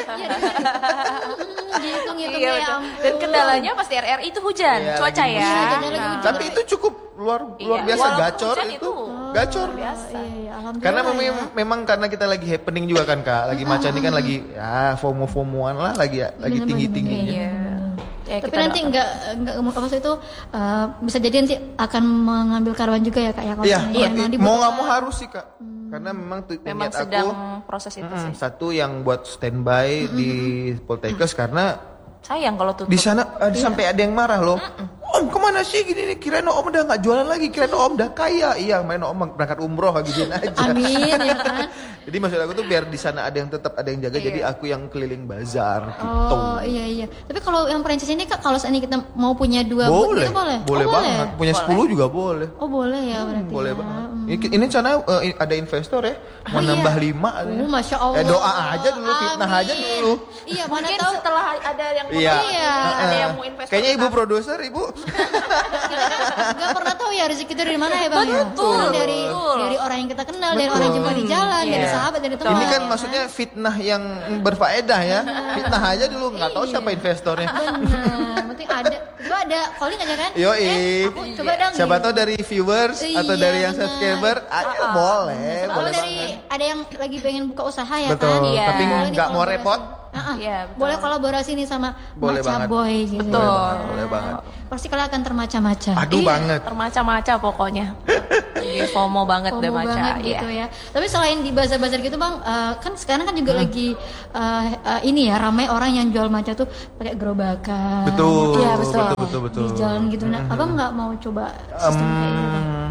[SPEAKER 2] Dihitung-hitung
[SPEAKER 3] Iya,
[SPEAKER 2] ya
[SPEAKER 3] betul.
[SPEAKER 2] ampun.
[SPEAKER 3] Dan kendalanya pasti R R I itu hujan,
[SPEAKER 1] Iya,
[SPEAKER 3] cuaca
[SPEAKER 1] lagi
[SPEAKER 3] ya.
[SPEAKER 2] hujan. Iya, hujannya lagi
[SPEAKER 3] Nah,
[SPEAKER 2] hujan.
[SPEAKER 1] Tapi itu cukup luar luar
[SPEAKER 3] Iya,
[SPEAKER 1] biasa
[SPEAKER 3] walaupun
[SPEAKER 1] gacor
[SPEAKER 3] hujan
[SPEAKER 1] itu.
[SPEAKER 3] itu.
[SPEAKER 1] Gacor.
[SPEAKER 3] biasa.
[SPEAKER 2] Iya, iya, alhamdulillah
[SPEAKER 1] Karena
[SPEAKER 2] ya.
[SPEAKER 1] memang, memang karena kita lagi happening juga kan Kak. Lagi maca ini kan lagi ya FOMO-FOMOan lah lagi lagi tinggi-tingginya.
[SPEAKER 3] Iya. Ya,
[SPEAKER 2] Tapi
[SPEAKER 3] kita
[SPEAKER 2] nanti
[SPEAKER 3] doakan.
[SPEAKER 2] enggak enggak apa sih itu uh, bisa jadi nanti akan mengambil karyawan juga ya kak ya kalau
[SPEAKER 1] Iya,
[SPEAKER 2] misalnya
[SPEAKER 3] Iya.
[SPEAKER 2] memang
[SPEAKER 1] mau
[SPEAKER 2] dibutuhkan.
[SPEAKER 1] nggak mau harus sih Kak. Karena memang tu-
[SPEAKER 3] Memang
[SPEAKER 1] niat
[SPEAKER 3] sedang
[SPEAKER 1] aku
[SPEAKER 3] proses itu
[SPEAKER 1] mm,
[SPEAKER 3] sih.
[SPEAKER 1] satu yang buat standby di Poltekkes karena
[SPEAKER 3] Sayang kalau tutup.
[SPEAKER 1] di sana ada sampai ada yang marah loh. Om kemana sih gini nih? Kirain Om udah nggak jualan lagi. Kirain Om udah kaya. Iya, main Om berangkat umroh gituin aja.
[SPEAKER 2] Amin ya kan.
[SPEAKER 1] Jadi maksud aku tuh biar di sana ada yang tetap ada yang jaga. Jadi aku yang keliling bazar gitu.
[SPEAKER 2] Oh iya iya. Tapi kalau yang franchise ini kak kalau seandainya kita mau punya dua booth
[SPEAKER 1] Boleh,
[SPEAKER 2] itu boleh.
[SPEAKER 1] boleh
[SPEAKER 2] Oh,
[SPEAKER 1] banget. Punya sepuluh juga boleh.
[SPEAKER 2] Oh boleh ya berarti.
[SPEAKER 1] Boleh
[SPEAKER 2] ya.
[SPEAKER 1] banget.
[SPEAKER 2] Hmm.
[SPEAKER 1] Ini, ini sana eh, ada investor ya, mau
[SPEAKER 2] Oh,
[SPEAKER 1] nambah
[SPEAKER 2] iya.
[SPEAKER 1] lima.
[SPEAKER 2] Oh, Masya Allah.
[SPEAKER 1] Eh, doa aja dulu, fitnah
[SPEAKER 2] Amin.
[SPEAKER 1] aja dulu.
[SPEAKER 2] Iya mana
[SPEAKER 3] Mungkin
[SPEAKER 2] tahu.
[SPEAKER 3] setelah ada yang mau
[SPEAKER 1] Iya.
[SPEAKER 2] Iya.
[SPEAKER 3] ada
[SPEAKER 1] Heeh.
[SPEAKER 3] yang mau investor.
[SPEAKER 1] Kayaknya ibu
[SPEAKER 3] kita-
[SPEAKER 1] produser, ibu
[SPEAKER 2] Gak pernah tahu ya rezeki itu dari mana ya Bang.
[SPEAKER 3] Betul.
[SPEAKER 2] Ya? Dari
[SPEAKER 3] Betul.
[SPEAKER 2] dari orang yang kita kenal,
[SPEAKER 1] Betul.
[SPEAKER 2] dari orang yang jumpa di jalan,
[SPEAKER 3] Iya.
[SPEAKER 2] dari sahabat, dari teman.
[SPEAKER 1] Ini kan
[SPEAKER 2] ya
[SPEAKER 1] maksudnya fitnah yang berfaedah ya. Fitnah aja dulu nggak tahu siapa investornya.
[SPEAKER 2] Benar, penting ada. Coba ada calling aja kan?
[SPEAKER 1] Yo,
[SPEAKER 2] Eh, aku coba dong.
[SPEAKER 1] siapa tahu dari viewers atau
[SPEAKER 2] Iya,
[SPEAKER 1] dari yang
[SPEAKER 2] benar.
[SPEAKER 1] subscriber, ayo boleh,
[SPEAKER 2] Kalau
[SPEAKER 1] boleh
[SPEAKER 2] dari
[SPEAKER 1] banget.
[SPEAKER 2] ada yang lagi pengen buka usaha ya
[SPEAKER 1] Betul,
[SPEAKER 2] kan?
[SPEAKER 3] Iya.
[SPEAKER 1] tapi
[SPEAKER 2] Boleh nih
[SPEAKER 1] nggak mau
[SPEAKER 2] kolaborasi.
[SPEAKER 1] repot.
[SPEAKER 2] Uh-uh.
[SPEAKER 3] Iya, betul.
[SPEAKER 2] Boleh kolaborasi nih sama
[SPEAKER 1] Boleh
[SPEAKER 2] Maca
[SPEAKER 1] banget.
[SPEAKER 2] Boy gitu.
[SPEAKER 3] Betul.
[SPEAKER 1] Boleh banget, boleh banget.
[SPEAKER 2] Pasti kalian akan termaca-maca.
[SPEAKER 1] Aduh
[SPEAKER 3] Iya,
[SPEAKER 1] banget.
[SPEAKER 3] Termaca-maca pokoknya. Iya, FOMO banget
[SPEAKER 2] FOMO
[SPEAKER 3] deh Maca.
[SPEAKER 2] banget
[SPEAKER 3] Iya.
[SPEAKER 2] gitu ya. Tapi selain di bazar-bazar gitu Bang, eh, kan sekarang kan juga
[SPEAKER 1] Hmm.
[SPEAKER 2] lagi eh, eh, ini ya ramai orang yang jual maca tuh pakai gerobakan.
[SPEAKER 1] Betul,
[SPEAKER 3] Iya, betul.
[SPEAKER 1] betul, betul, betul.
[SPEAKER 2] Di jalan gitu. Nah, Abang nggak mau coba sistem kayak gitu Bang?
[SPEAKER 1] Hmm,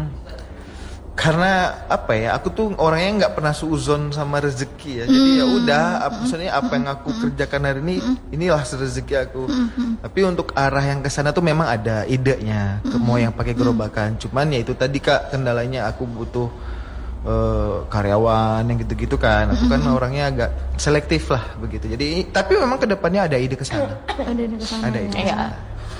[SPEAKER 1] karena apa ya, aku tuh orangnya nggak pernah suuzon sama rezeki ya. Jadi ya udah, ap- maksudnya apa yang aku kerjakan hari ini, inilah rezeki aku. Tapi untuk arah yang ke sana tuh memang ada idenya, ke mau yang pakai gerobakan. Cuman ya itu tadi Kak, kendalanya aku butuh eh, karyawan yang gitu-gitu kan. Aku kan orangnya agak selektif lah begitu. Jadi tapi memang kedepannya ada ide ke sana.
[SPEAKER 2] Ada di kesana.
[SPEAKER 1] Ada
[SPEAKER 2] ya?
[SPEAKER 1] ide. ke
[SPEAKER 3] Iya.
[SPEAKER 1] sana.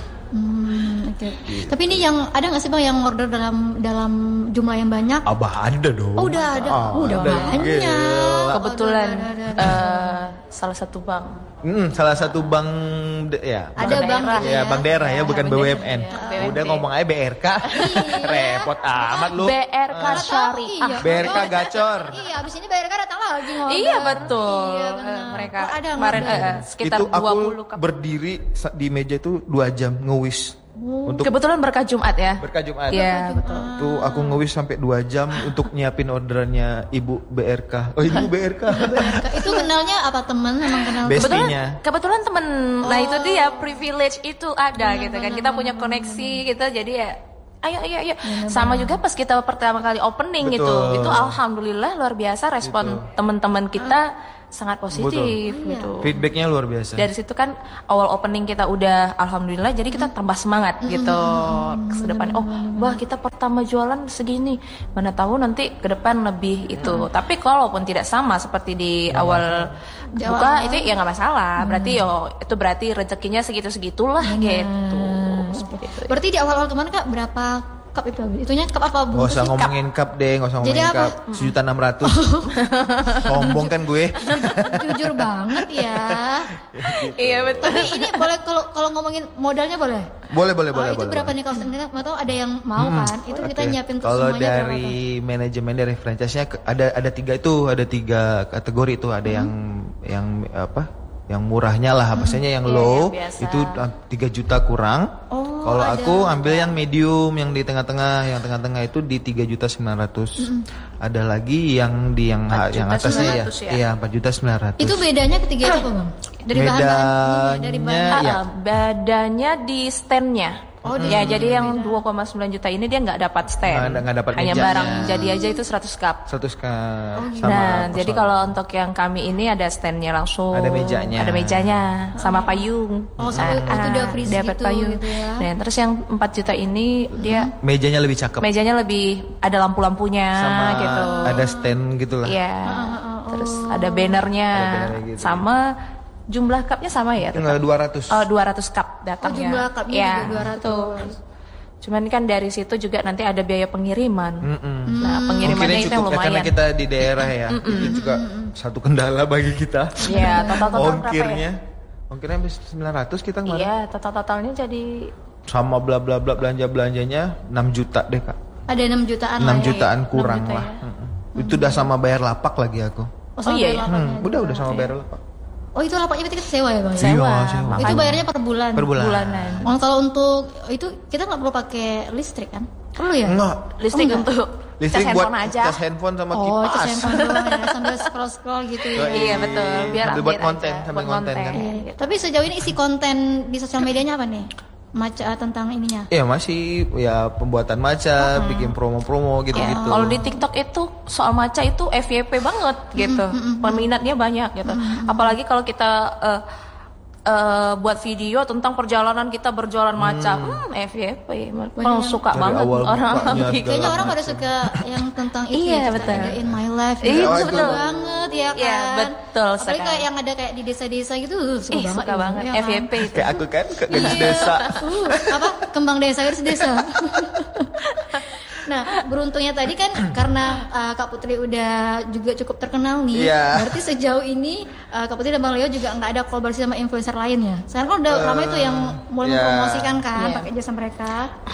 [SPEAKER 2] Hmm, oke. Tapi ini yang ada nggak sih Bang yang order dalam dalam jumlah yang banyak?
[SPEAKER 1] Abah ada dong.
[SPEAKER 2] Oh, udah ada.
[SPEAKER 1] Ah,
[SPEAKER 2] Oh, udah
[SPEAKER 1] ada.
[SPEAKER 2] banyak.
[SPEAKER 1] Gila.
[SPEAKER 3] Kebetulan
[SPEAKER 2] Ada, ada, ada,
[SPEAKER 3] eh, salah satu bank.
[SPEAKER 1] Hmm, salah satu bank de- ya.
[SPEAKER 2] Ada
[SPEAKER 3] Bank
[SPEAKER 2] bank
[SPEAKER 3] daerah.
[SPEAKER 2] gitu
[SPEAKER 1] Ya, bank daerah ya,
[SPEAKER 3] Ya,
[SPEAKER 1] bukan
[SPEAKER 3] bank
[SPEAKER 1] B U M
[SPEAKER 3] daerah,
[SPEAKER 1] N.
[SPEAKER 3] ya, B U M N.
[SPEAKER 1] Udah ngomong aja B R K. Repot amat lu.
[SPEAKER 3] B R K Syariah.
[SPEAKER 2] Iya.
[SPEAKER 1] B R K gacor.
[SPEAKER 2] Iya, abis ini bayar kan datang lagi ngomong.
[SPEAKER 3] Iya betul.
[SPEAKER 2] Iya
[SPEAKER 3] Eh,
[SPEAKER 2] benar.
[SPEAKER 3] mereka
[SPEAKER 2] Oh, ada
[SPEAKER 3] kemarin
[SPEAKER 2] ngorder.
[SPEAKER 3] eh, sekitar
[SPEAKER 1] Itu
[SPEAKER 3] dua
[SPEAKER 1] aku
[SPEAKER 3] puluh cup.
[SPEAKER 1] berdiri sa- di meja itu dua jam ngewis. Untuk
[SPEAKER 3] Kebetulan berkah Jumat ya.
[SPEAKER 1] berkah Jumat.
[SPEAKER 3] Iya betul.
[SPEAKER 1] Tuh aku ngewis sampai dua jam untuk nyiapin orderannya Ibu B R K. Oh, Ibu B R K.
[SPEAKER 2] Itu kenalnya apa teman emang kenal?
[SPEAKER 1] Best-
[SPEAKER 3] Kebetulan,
[SPEAKER 1] Pastinya.
[SPEAKER 3] kebetulan temen, nah itu dia privilege itu ada gitu kan. Kita punya koneksi gitu, jadi ya ayo ayo ayo. Sama juga pas kita pertama kali opening gitu,
[SPEAKER 1] Betul.
[SPEAKER 3] itu alhamdulillah luar biasa respon teman-teman kita sangat positif gitu.
[SPEAKER 1] Feedbacknya luar biasa.
[SPEAKER 3] Dari situ kan awal opening kita udah alhamdulillah, jadi kita tambah semangat gitu ke depan. Oh, wah kita pertama jualan segini, mana tahu nanti ke depan lebih itu. Tapi kalaupun tidak sama seperti di awal
[SPEAKER 2] Di
[SPEAKER 3] buka
[SPEAKER 2] awal.
[SPEAKER 3] itu ya nggak masalah. Berarti yo itu berarti rezekinya segitu segitulah gitu. Seperti itu.
[SPEAKER 2] Berarti di awal-awal kemarin Kak berapa cup itu? Itunya cup apa
[SPEAKER 1] Gak
[SPEAKER 2] bungkus
[SPEAKER 1] usah
[SPEAKER 2] sih?
[SPEAKER 1] ngomongin cup deh, gak usah
[SPEAKER 2] Jadi
[SPEAKER 1] ngomongin
[SPEAKER 2] apa?
[SPEAKER 1] cup. Sejuta enam ratus. Sombong kan gue.
[SPEAKER 2] Jujur banget ya.
[SPEAKER 3] Iya betul.
[SPEAKER 2] Tapi ini boleh kalau kalau ngomongin modalnya boleh?
[SPEAKER 1] Boleh, boleh,
[SPEAKER 2] Oh,
[SPEAKER 1] boleh.
[SPEAKER 2] itu
[SPEAKER 1] boleh,
[SPEAKER 2] berapa
[SPEAKER 1] boleh.
[SPEAKER 2] nih kalau kita mau tahu ada yang mau kan? Itu kita
[SPEAKER 1] Oke.
[SPEAKER 2] nyiapin untuk
[SPEAKER 1] Kalau
[SPEAKER 2] semuanya berapa tuh?
[SPEAKER 1] dari manajemen dari franchise-nya ke- ada ada tiga itu, ada tiga kategori itu, ada yang yang apa? Yang murahnya lah, maksudnya yang
[SPEAKER 3] Iya,
[SPEAKER 1] low
[SPEAKER 3] yang biasa.
[SPEAKER 1] itu tiga juta kurang.
[SPEAKER 2] Oh,
[SPEAKER 1] Kalau
[SPEAKER 2] ada.
[SPEAKER 1] aku ambil yang medium, yang di tengah-tengah, yang tengah-tengah itu di tiga juta sembilan ratus. Ada lagi yang di yang
[SPEAKER 3] empat
[SPEAKER 1] yang
[SPEAKER 3] juta
[SPEAKER 1] atasnya ya.
[SPEAKER 3] sembilan ratus ya?
[SPEAKER 1] Iya, empat juta sembilan ratus.
[SPEAKER 2] Itu bedanya ketiga itu apa Bang? Dari bahan bahan dari bahan.
[SPEAKER 1] Bedanya-
[SPEAKER 3] Ah,
[SPEAKER 1] Iya.
[SPEAKER 3] ah, badannya di standnya.
[SPEAKER 2] Oh,
[SPEAKER 3] ya jadi yang dua koma sembilan juta ini dia nggak dapat stand.
[SPEAKER 1] Nggak ada- nggak dapat
[SPEAKER 3] Hanya
[SPEAKER 1] mejanya.
[SPEAKER 3] barang jadi aja itu seratus cup.
[SPEAKER 1] seratus cup
[SPEAKER 2] gitu.
[SPEAKER 1] sama
[SPEAKER 3] Nah, jadi
[SPEAKER 1] kosong.
[SPEAKER 3] kalau untuk yang kami ini ada standnya langsung.
[SPEAKER 1] Ada mejanya.
[SPEAKER 3] Ada mejanya sama payung.
[SPEAKER 2] Oh, sama- oh, itu udah free
[SPEAKER 3] dapat
[SPEAKER 2] gitu,
[SPEAKER 3] payung.
[SPEAKER 2] gitu ya.
[SPEAKER 3] Nah, terus yang empat juta ini dia
[SPEAKER 1] mejanya lebih cakep.
[SPEAKER 3] mejanya lebih ada lampu-lampunya
[SPEAKER 1] sama
[SPEAKER 3] gitu.
[SPEAKER 1] ada stand gitulah.
[SPEAKER 3] Iya. Terus ada bannernya
[SPEAKER 1] Ada bannernya gitu,
[SPEAKER 3] sama jumlah cupnya sama ya?
[SPEAKER 1] Tinggal dua ratus.
[SPEAKER 3] Oh, dua ratus cup datangnya.
[SPEAKER 2] Oh, jumlah cupnya
[SPEAKER 3] Ya,
[SPEAKER 2] juga dua ratus.
[SPEAKER 3] betul. Cuman kan dari situ juga nanti ada biaya pengiriman.
[SPEAKER 1] Mm-mm.
[SPEAKER 3] Nah, pengirimannya
[SPEAKER 1] Mungkin
[SPEAKER 3] itu yang
[SPEAKER 1] cukup ya, karena
[SPEAKER 3] lumayan.
[SPEAKER 1] kita di daerah ya. Itu juga satu kendala bagi kita.
[SPEAKER 3] Iya, total-total berapa
[SPEAKER 1] Ongkirnya.
[SPEAKER 3] ya?
[SPEAKER 1] Ongkirnya habis sembilan ratus kita kemarin.
[SPEAKER 3] Iya, total-totalnya jadi
[SPEAKER 1] Sama bla bla bla belanja-belanjanya enam juta deh, Kak.
[SPEAKER 2] Ada enam jutaan
[SPEAKER 1] enam
[SPEAKER 2] lah ya.
[SPEAKER 1] jutaan
[SPEAKER 3] enam
[SPEAKER 1] kurang
[SPEAKER 3] juta
[SPEAKER 1] lah.
[SPEAKER 3] ya.
[SPEAKER 1] Mm-mm. Itu udah sama bayar lapak lagi aku.
[SPEAKER 2] Oh, sama
[SPEAKER 3] iya
[SPEAKER 2] bayar
[SPEAKER 3] ya?
[SPEAKER 2] lapaknya
[SPEAKER 1] Hmm, udah udah sama bayar lapak.
[SPEAKER 2] Oh, itu lapaknya berarti kita sewa ya Bang? ya?
[SPEAKER 3] sewa.
[SPEAKER 1] Iya, sewa.
[SPEAKER 3] makanya.
[SPEAKER 2] Itu bayarnya per bulan.
[SPEAKER 1] Per bulan.
[SPEAKER 3] bulanan.
[SPEAKER 2] Oh, kalau untuk itu kita nggak perlu pakai listrik kan? Perlu ya?
[SPEAKER 1] Enggak.
[SPEAKER 3] Listrik
[SPEAKER 2] Oh, enggak.
[SPEAKER 3] untuk
[SPEAKER 1] Listrik
[SPEAKER 3] cas
[SPEAKER 1] buat
[SPEAKER 3] handphone aja.
[SPEAKER 1] cas handphone sama
[SPEAKER 2] Oh,
[SPEAKER 1] kipas.
[SPEAKER 2] itu handphone doang ya, sambil scroll scroll gitu ya.
[SPEAKER 3] Iya betul, biar
[SPEAKER 1] Sambil buat
[SPEAKER 3] update
[SPEAKER 1] konten,
[SPEAKER 3] aja,
[SPEAKER 1] sambil
[SPEAKER 3] buat
[SPEAKER 1] konten kan.
[SPEAKER 2] Iya, iya. Tapi sejauh ini isi konten di sosial medianya apa nih? Maca tentang ininya.
[SPEAKER 1] Ya masih ya pembuatan maca, bikin promo-promo
[SPEAKER 3] Ya,
[SPEAKER 1] gitu-gitu.
[SPEAKER 3] kalau di TikTok itu soal maca itu F Y P banget gitu, peminatnya banyak gitu. Apalagi kalau kita eh, uh, buat video tentang perjalanan kita berjualan maca. Hmm, F Y P. Orang suka
[SPEAKER 1] Dari
[SPEAKER 3] banget
[SPEAKER 1] awal
[SPEAKER 3] orang.
[SPEAKER 1] bukanya
[SPEAKER 2] Kayaknya orang pada suka yang tentang itu
[SPEAKER 3] Iya,
[SPEAKER 2] ya,
[SPEAKER 3] betul.
[SPEAKER 2] ada in my life.
[SPEAKER 3] Iya,
[SPEAKER 2] gitu.
[SPEAKER 3] betul.
[SPEAKER 2] Suka banget ya kan.
[SPEAKER 3] Iya, betul
[SPEAKER 2] Apalagi
[SPEAKER 3] sekali.
[SPEAKER 2] kayak yang ada kayak di desa-desa gitu, uh, suka
[SPEAKER 3] Ih,
[SPEAKER 2] banget.
[SPEAKER 3] suka
[SPEAKER 2] gitu,
[SPEAKER 3] banget
[SPEAKER 2] ya
[SPEAKER 3] F Y
[SPEAKER 2] kan?
[SPEAKER 3] P itu.
[SPEAKER 1] Kayak aku kan ke gadis
[SPEAKER 2] Iya.
[SPEAKER 1] desa.
[SPEAKER 2] Uh, apa kembang desa gadis desa. Nah, beruntungnya tadi kan karena uh, Kak Putri udah juga cukup terkenal nih.
[SPEAKER 1] Iya.
[SPEAKER 2] Berarti sejauh ini uh, Kak Putri dan Bang Leo juga nggak ada kolaborasi sama influencer lain ya. Sekarang kan udah
[SPEAKER 1] Uh,
[SPEAKER 2] ramai tuh yang mulai
[SPEAKER 1] iya.
[SPEAKER 2] mempromosikan kan
[SPEAKER 3] Iya.
[SPEAKER 2] pakai jasa mereka.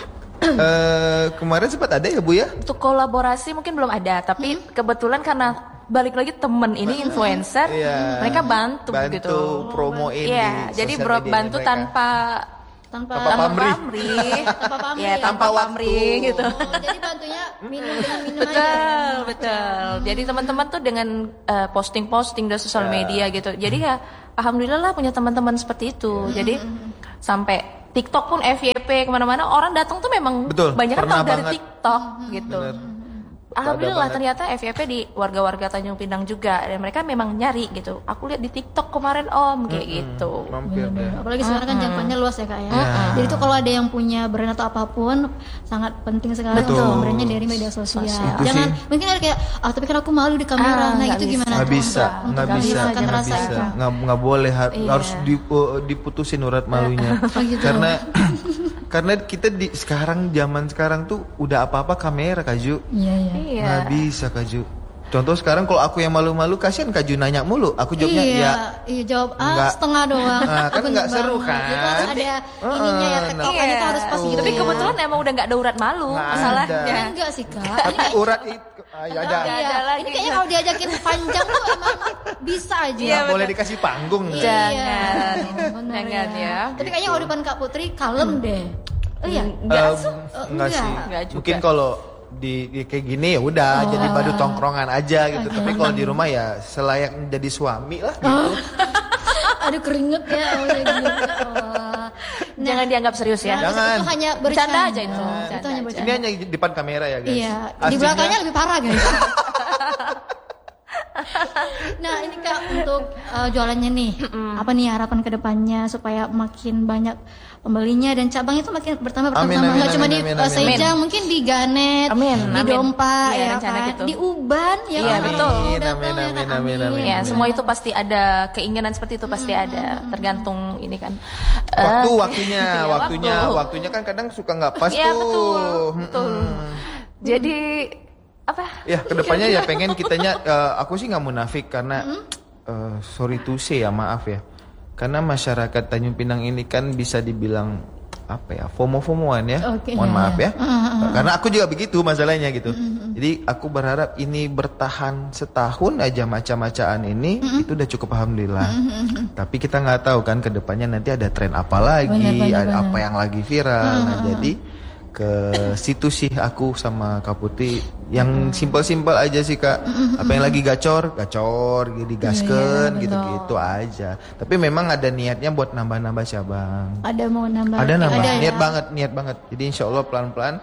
[SPEAKER 1] Eh, kemarin sempat ada ya Bu ya?
[SPEAKER 3] Untuk kolaborasi mungkin belum ada, tapi
[SPEAKER 2] Hmm?
[SPEAKER 3] kebetulan karena balik lagi temen ini influencer,
[SPEAKER 1] Iya.
[SPEAKER 3] mereka bantu,
[SPEAKER 1] Bantu
[SPEAKER 3] gitu.
[SPEAKER 1] promoin
[SPEAKER 3] Iya,
[SPEAKER 1] di
[SPEAKER 3] jadi
[SPEAKER 1] sosial
[SPEAKER 3] bro
[SPEAKER 1] media
[SPEAKER 3] bantu
[SPEAKER 1] mereka.
[SPEAKER 3] tanpa
[SPEAKER 2] Tanpa,
[SPEAKER 1] Tanpa pamrih.
[SPEAKER 3] pamrih.
[SPEAKER 2] tanpa pamrih.
[SPEAKER 3] Ya, tanpa
[SPEAKER 1] Tanpa
[SPEAKER 3] pamrih
[SPEAKER 1] waktu.
[SPEAKER 3] gitu.
[SPEAKER 2] Oh, jadi bantunya minum dengan minum aja.
[SPEAKER 3] Betul, betul. Jadi teman-teman tuh dengan eh, posting-posting di sosial media gitu. Jadi ya alhamdulillah lah punya teman-teman seperti itu. Jadi sampai TikTok pun F Y P kemana-mana orang datang tuh memang
[SPEAKER 1] Betul,
[SPEAKER 3] banyak kan
[SPEAKER 1] pernah
[SPEAKER 3] tahu dari
[SPEAKER 1] banget.
[SPEAKER 3] TikTok gitu.
[SPEAKER 1] Bener.
[SPEAKER 3] Alhamdulillah
[SPEAKER 1] Ada
[SPEAKER 3] ternyata F Y P di warga-warga Tanjung Pinang juga dan mereka memang nyari gitu. Aku lihat di TikTok kemarin Om kayak gitu.
[SPEAKER 1] Mampir deh.
[SPEAKER 2] Apalagi sekarang kan jangkauannya luas ya Kak ya. Jadi itu kalau ada yang punya brand atau apapun sangat penting sekali
[SPEAKER 1] Betul.
[SPEAKER 2] untuk brandnya dari media sosial.
[SPEAKER 1] Itu
[SPEAKER 2] Jangan
[SPEAKER 1] sih.
[SPEAKER 2] mungkin ada kayak ah tapi kan aku malu di kamera.
[SPEAKER 3] Ah,
[SPEAKER 2] nah
[SPEAKER 3] nggak
[SPEAKER 2] itu
[SPEAKER 3] bisa.
[SPEAKER 2] gimana?
[SPEAKER 1] Nggak
[SPEAKER 2] tuh
[SPEAKER 1] bisa,
[SPEAKER 2] untuk
[SPEAKER 1] nggak
[SPEAKER 2] untuk
[SPEAKER 1] bisa,
[SPEAKER 2] menghilangkan
[SPEAKER 1] nggak
[SPEAKER 2] rasa
[SPEAKER 1] bisa,
[SPEAKER 2] itu?
[SPEAKER 1] nggak nggak boleh har-
[SPEAKER 2] Iya.
[SPEAKER 1] harus di- uh, diputusin urat malunya.
[SPEAKER 2] Oh, gitu.
[SPEAKER 1] Karena karena kita di sekarang zaman sekarang tuh udah apa-apa kamera Kaju.
[SPEAKER 2] Iya iya.
[SPEAKER 3] Iya.
[SPEAKER 1] Nggak bisa Kaju. Contoh sekarang kalau aku yang malu-malu kasihan Kaju nanya mulu, aku jawabnya
[SPEAKER 2] iya,
[SPEAKER 1] ya.
[SPEAKER 2] iya jawab ah
[SPEAKER 1] Nggak.
[SPEAKER 2] setengah doang.
[SPEAKER 1] Ah, kan
[SPEAKER 2] Bener
[SPEAKER 1] nggak seru
[SPEAKER 2] banget.
[SPEAKER 1] kan?
[SPEAKER 2] Itu harus ada
[SPEAKER 1] Heeh,
[SPEAKER 2] ininya ya
[SPEAKER 1] nah.
[SPEAKER 2] tektokannya itu harus pas gitu.
[SPEAKER 3] Tapi
[SPEAKER 2] ya.
[SPEAKER 3] kebetulan emang udah nggak ada urat malu
[SPEAKER 1] Nggak
[SPEAKER 3] masalahnya.
[SPEAKER 1] ada.
[SPEAKER 2] enggak sih Kak. Ini
[SPEAKER 1] Tapi
[SPEAKER 2] kayak-
[SPEAKER 1] urat itu ah, ya ada.
[SPEAKER 3] Nggak
[SPEAKER 2] Iya,
[SPEAKER 3] ada lagi.
[SPEAKER 2] ini kayaknya kalau diajakin panjang tuh emang bisa aja.
[SPEAKER 3] Iya,
[SPEAKER 1] Nggak boleh dikasih panggung.
[SPEAKER 2] Iya.
[SPEAKER 3] Jangan.
[SPEAKER 2] Bener
[SPEAKER 3] Jangan ya.
[SPEAKER 2] Tapi kayaknya kalau depan Kak Putri kalem deh. Oh iya.
[SPEAKER 3] Enggak
[SPEAKER 1] Em,
[SPEAKER 3] sih.
[SPEAKER 1] enggak
[SPEAKER 2] enggak.
[SPEAKER 1] sih.
[SPEAKER 3] Enggak juga.
[SPEAKER 1] Mungkin kalau di, di kayak gini ya udah jadi badu tongkrongan aja gitu. Tapi kalau di rumah ya selayak menjadi suami lah gitu.
[SPEAKER 2] Aduh keringet ya. Oh, ya gitu. Oh.
[SPEAKER 3] Jangan dianggap serius ya.
[SPEAKER 2] Nah,
[SPEAKER 1] Jangan.
[SPEAKER 2] Itu hanya
[SPEAKER 3] Bercanda
[SPEAKER 2] bercanda
[SPEAKER 3] aja itu.
[SPEAKER 2] Itu
[SPEAKER 3] Bercanda
[SPEAKER 2] hanya
[SPEAKER 3] aja.
[SPEAKER 2] bercanda.
[SPEAKER 1] Ini hanya di depan kamera ya guys.
[SPEAKER 2] Iya, di
[SPEAKER 1] Aslinya-
[SPEAKER 2] belakangnya lebih parah guys. Nah ini Kak untuk uh, jualannya nih, apa nih harapan kedepannya supaya makin banyak pembelinya dan cabangnya itu makin bertambah bertambah,
[SPEAKER 1] Amin, amin,
[SPEAKER 2] nggak cuma
[SPEAKER 1] amin,
[SPEAKER 2] di
[SPEAKER 1] amin,
[SPEAKER 2] uh,
[SPEAKER 1] amin.
[SPEAKER 2] Sejang, mungkin di Ganet,
[SPEAKER 3] Amin,
[SPEAKER 2] di
[SPEAKER 3] amin.
[SPEAKER 2] Dompa,
[SPEAKER 3] Iya,
[SPEAKER 2] ya
[SPEAKER 3] rencana
[SPEAKER 2] kan,
[SPEAKER 3] gitu.
[SPEAKER 2] di Uban, ya
[SPEAKER 3] Iya,
[SPEAKER 2] kan?
[SPEAKER 3] betul.
[SPEAKER 2] Datang,
[SPEAKER 1] Amin,
[SPEAKER 2] ya
[SPEAKER 1] amin,
[SPEAKER 2] kan?
[SPEAKER 1] amin, amin,
[SPEAKER 3] Ya,
[SPEAKER 1] amin.
[SPEAKER 3] semua itu pasti ada keinginan seperti itu pasti ada, tergantung ini kan.
[SPEAKER 1] Waktu
[SPEAKER 3] Eh,
[SPEAKER 1] waktunya,
[SPEAKER 3] iya,
[SPEAKER 1] waktunya,
[SPEAKER 3] waktu.
[SPEAKER 1] waktunya kan kadang suka nggak pas
[SPEAKER 3] Iya,
[SPEAKER 1] tuh.
[SPEAKER 3] betul, betul.
[SPEAKER 1] Mm-mm.
[SPEAKER 3] Jadi apa?
[SPEAKER 1] Ya kedepannya ya pengen kitanya, eh, aku sih nggak munafik karena eh, sorry to say ya maaf ya, karena masyarakat Tanjung Pinang ini kan bisa dibilang apa ya FOMO-FOMOan ya,
[SPEAKER 2] Oke,
[SPEAKER 1] mohon
[SPEAKER 2] iya,
[SPEAKER 1] maaf
[SPEAKER 2] iya.
[SPEAKER 1] ya, karena aku juga begitu masalahnya gitu. Jadi aku berharap ini bertahan setahun aja macam-macaan ini, itu udah cukup alhamdulillah. Tapi kita nggak tahu kan kedepannya nanti ada tren apa lagi,
[SPEAKER 2] Benar, benar,
[SPEAKER 1] ada
[SPEAKER 2] benar.
[SPEAKER 1] apa yang lagi viral. Nah jadi ke situ sih aku sama Kak Putri yang simpel-simpel aja sih Kak. Apa yang lagi gacor, gacor,
[SPEAKER 2] Iya,
[SPEAKER 1] digaskeun gitu-gitu aja. Tapi memang ada niatnya buat nambah-nambah cabang.
[SPEAKER 2] Ada mau nambah?
[SPEAKER 1] Ada nambah,
[SPEAKER 2] ya?
[SPEAKER 1] niat banget, niat banget. Jadi insya Allah pelan-pelan.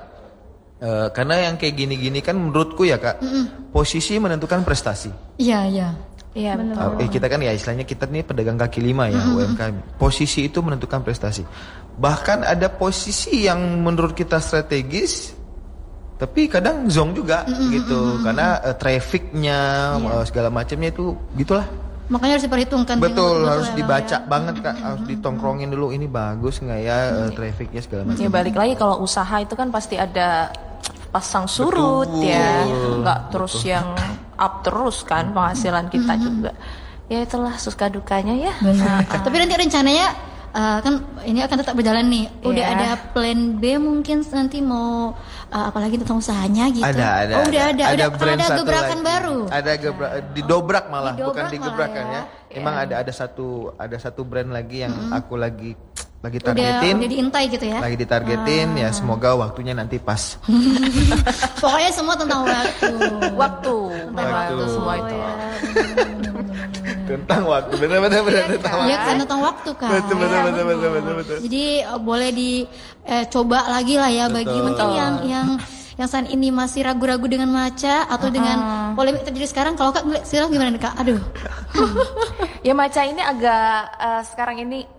[SPEAKER 1] Eh, karena yang kayak gini-gini kan menurutku ya Kak, posisi menentukan prestasi.
[SPEAKER 2] Iya iya.
[SPEAKER 3] Iya, betul.
[SPEAKER 1] Eh, kita kan ya istilahnya kita nih pedagang kaki lima ya U M K M. Posisi itu menentukan prestasi. Bahkan ada posisi yang menurut kita strategis, tapi kadang zong juga gitu. Karena eh, trafficnya eh, segala macamnya itu gitulah.
[SPEAKER 2] Makanya harus diperhitungkan.
[SPEAKER 1] Betul,
[SPEAKER 2] betul
[SPEAKER 1] harus
[SPEAKER 2] ya, Bang,
[SPEAKER 1] dibaca
[SPEAKER 2] ya.
[SPEAKER 1] banget Kak. Harus ditongkrongin dulu ini bagus nggak ya eh, trafficnya segala macam.
[SPEAKER 3] Ya balik lagi kalau usaha itu kan pasti ada pasang surut
[SPEAKER 1] Betul.
[SPEAKER 3] ya, nggak terus yang up terus kan penghasilan kita juga. Ya itulah suka dukanya ya.
[SPEAKER 2] Benar. Tapi nanti rencananya uh, kan ini akan tetap berjalan nih. Udah
[SPEAKER 3] Iya.
[SPEAKER 2] ada plan B mungkin nanti mau uh, apalagi tentang usahanya gitu.
[SPEAKER 1] Ada, ada.
[SPEAKER 2] Oh, udah ada. Udah
[SPEAKER 1] brand
[SPEAKER 2] ada
[SPEAKER 1] satu
[SPEAKER 2] gebrakan
[SPEAKER 1] lagi.
[SPEAKER 2] baru.
[SPEAKER 1] Ada gebrak, didobrak malah,
[SPEAKER 2] Didobrak
[SPEAKER 1] bukan
[SPEAKER 2] malah
[SPEAKER 1] digebrakan
[SPEAKER 2] ya.
[SPEAKER 1] ya. Emang ada ada satu ada satu brand lagi yang aku lagi lagi
[SPEAKER 2] Udah
[SPEAKER 1] targetin.
[SPEAKER 2] udah diintai gitu ya.
[SPEAKER 1] Lagi ditargetin ya, semoga waktunya nanti pas.
[SPEAKER 2] Pokoknya semua tentang waktu.
[SPEAKER 3] Waktu,
[SPEAKER 2] Tentang
[SPEAKER 3] waktu semua itu.
[SPEAKER 2] ya.
[SPEAKER 1] Tentang waktu, benar benar benar tentang
[SPEAKER 2] Ya
[SPEAKER 1] waktu.
[SPEAKER 2] kan tentang waktu kan.
[SPEAKER 1] Betul betul betul betul betul betul.
[SPEAKER 2] Jadi uh, boleh dicoba lagi lah ya bagi
[SPEAKER 1] Betul.
[SPEAKER 2] mungkin yang yang yang saat ini masih ragu-ragu dengan maca atau dengan polemik terjadi sekarang. Kalau Kak ngeliat sekarang gimana nih, Kak? Aduh.
[SPEAKER 3] Ya maca ini agak eh, sekarang ini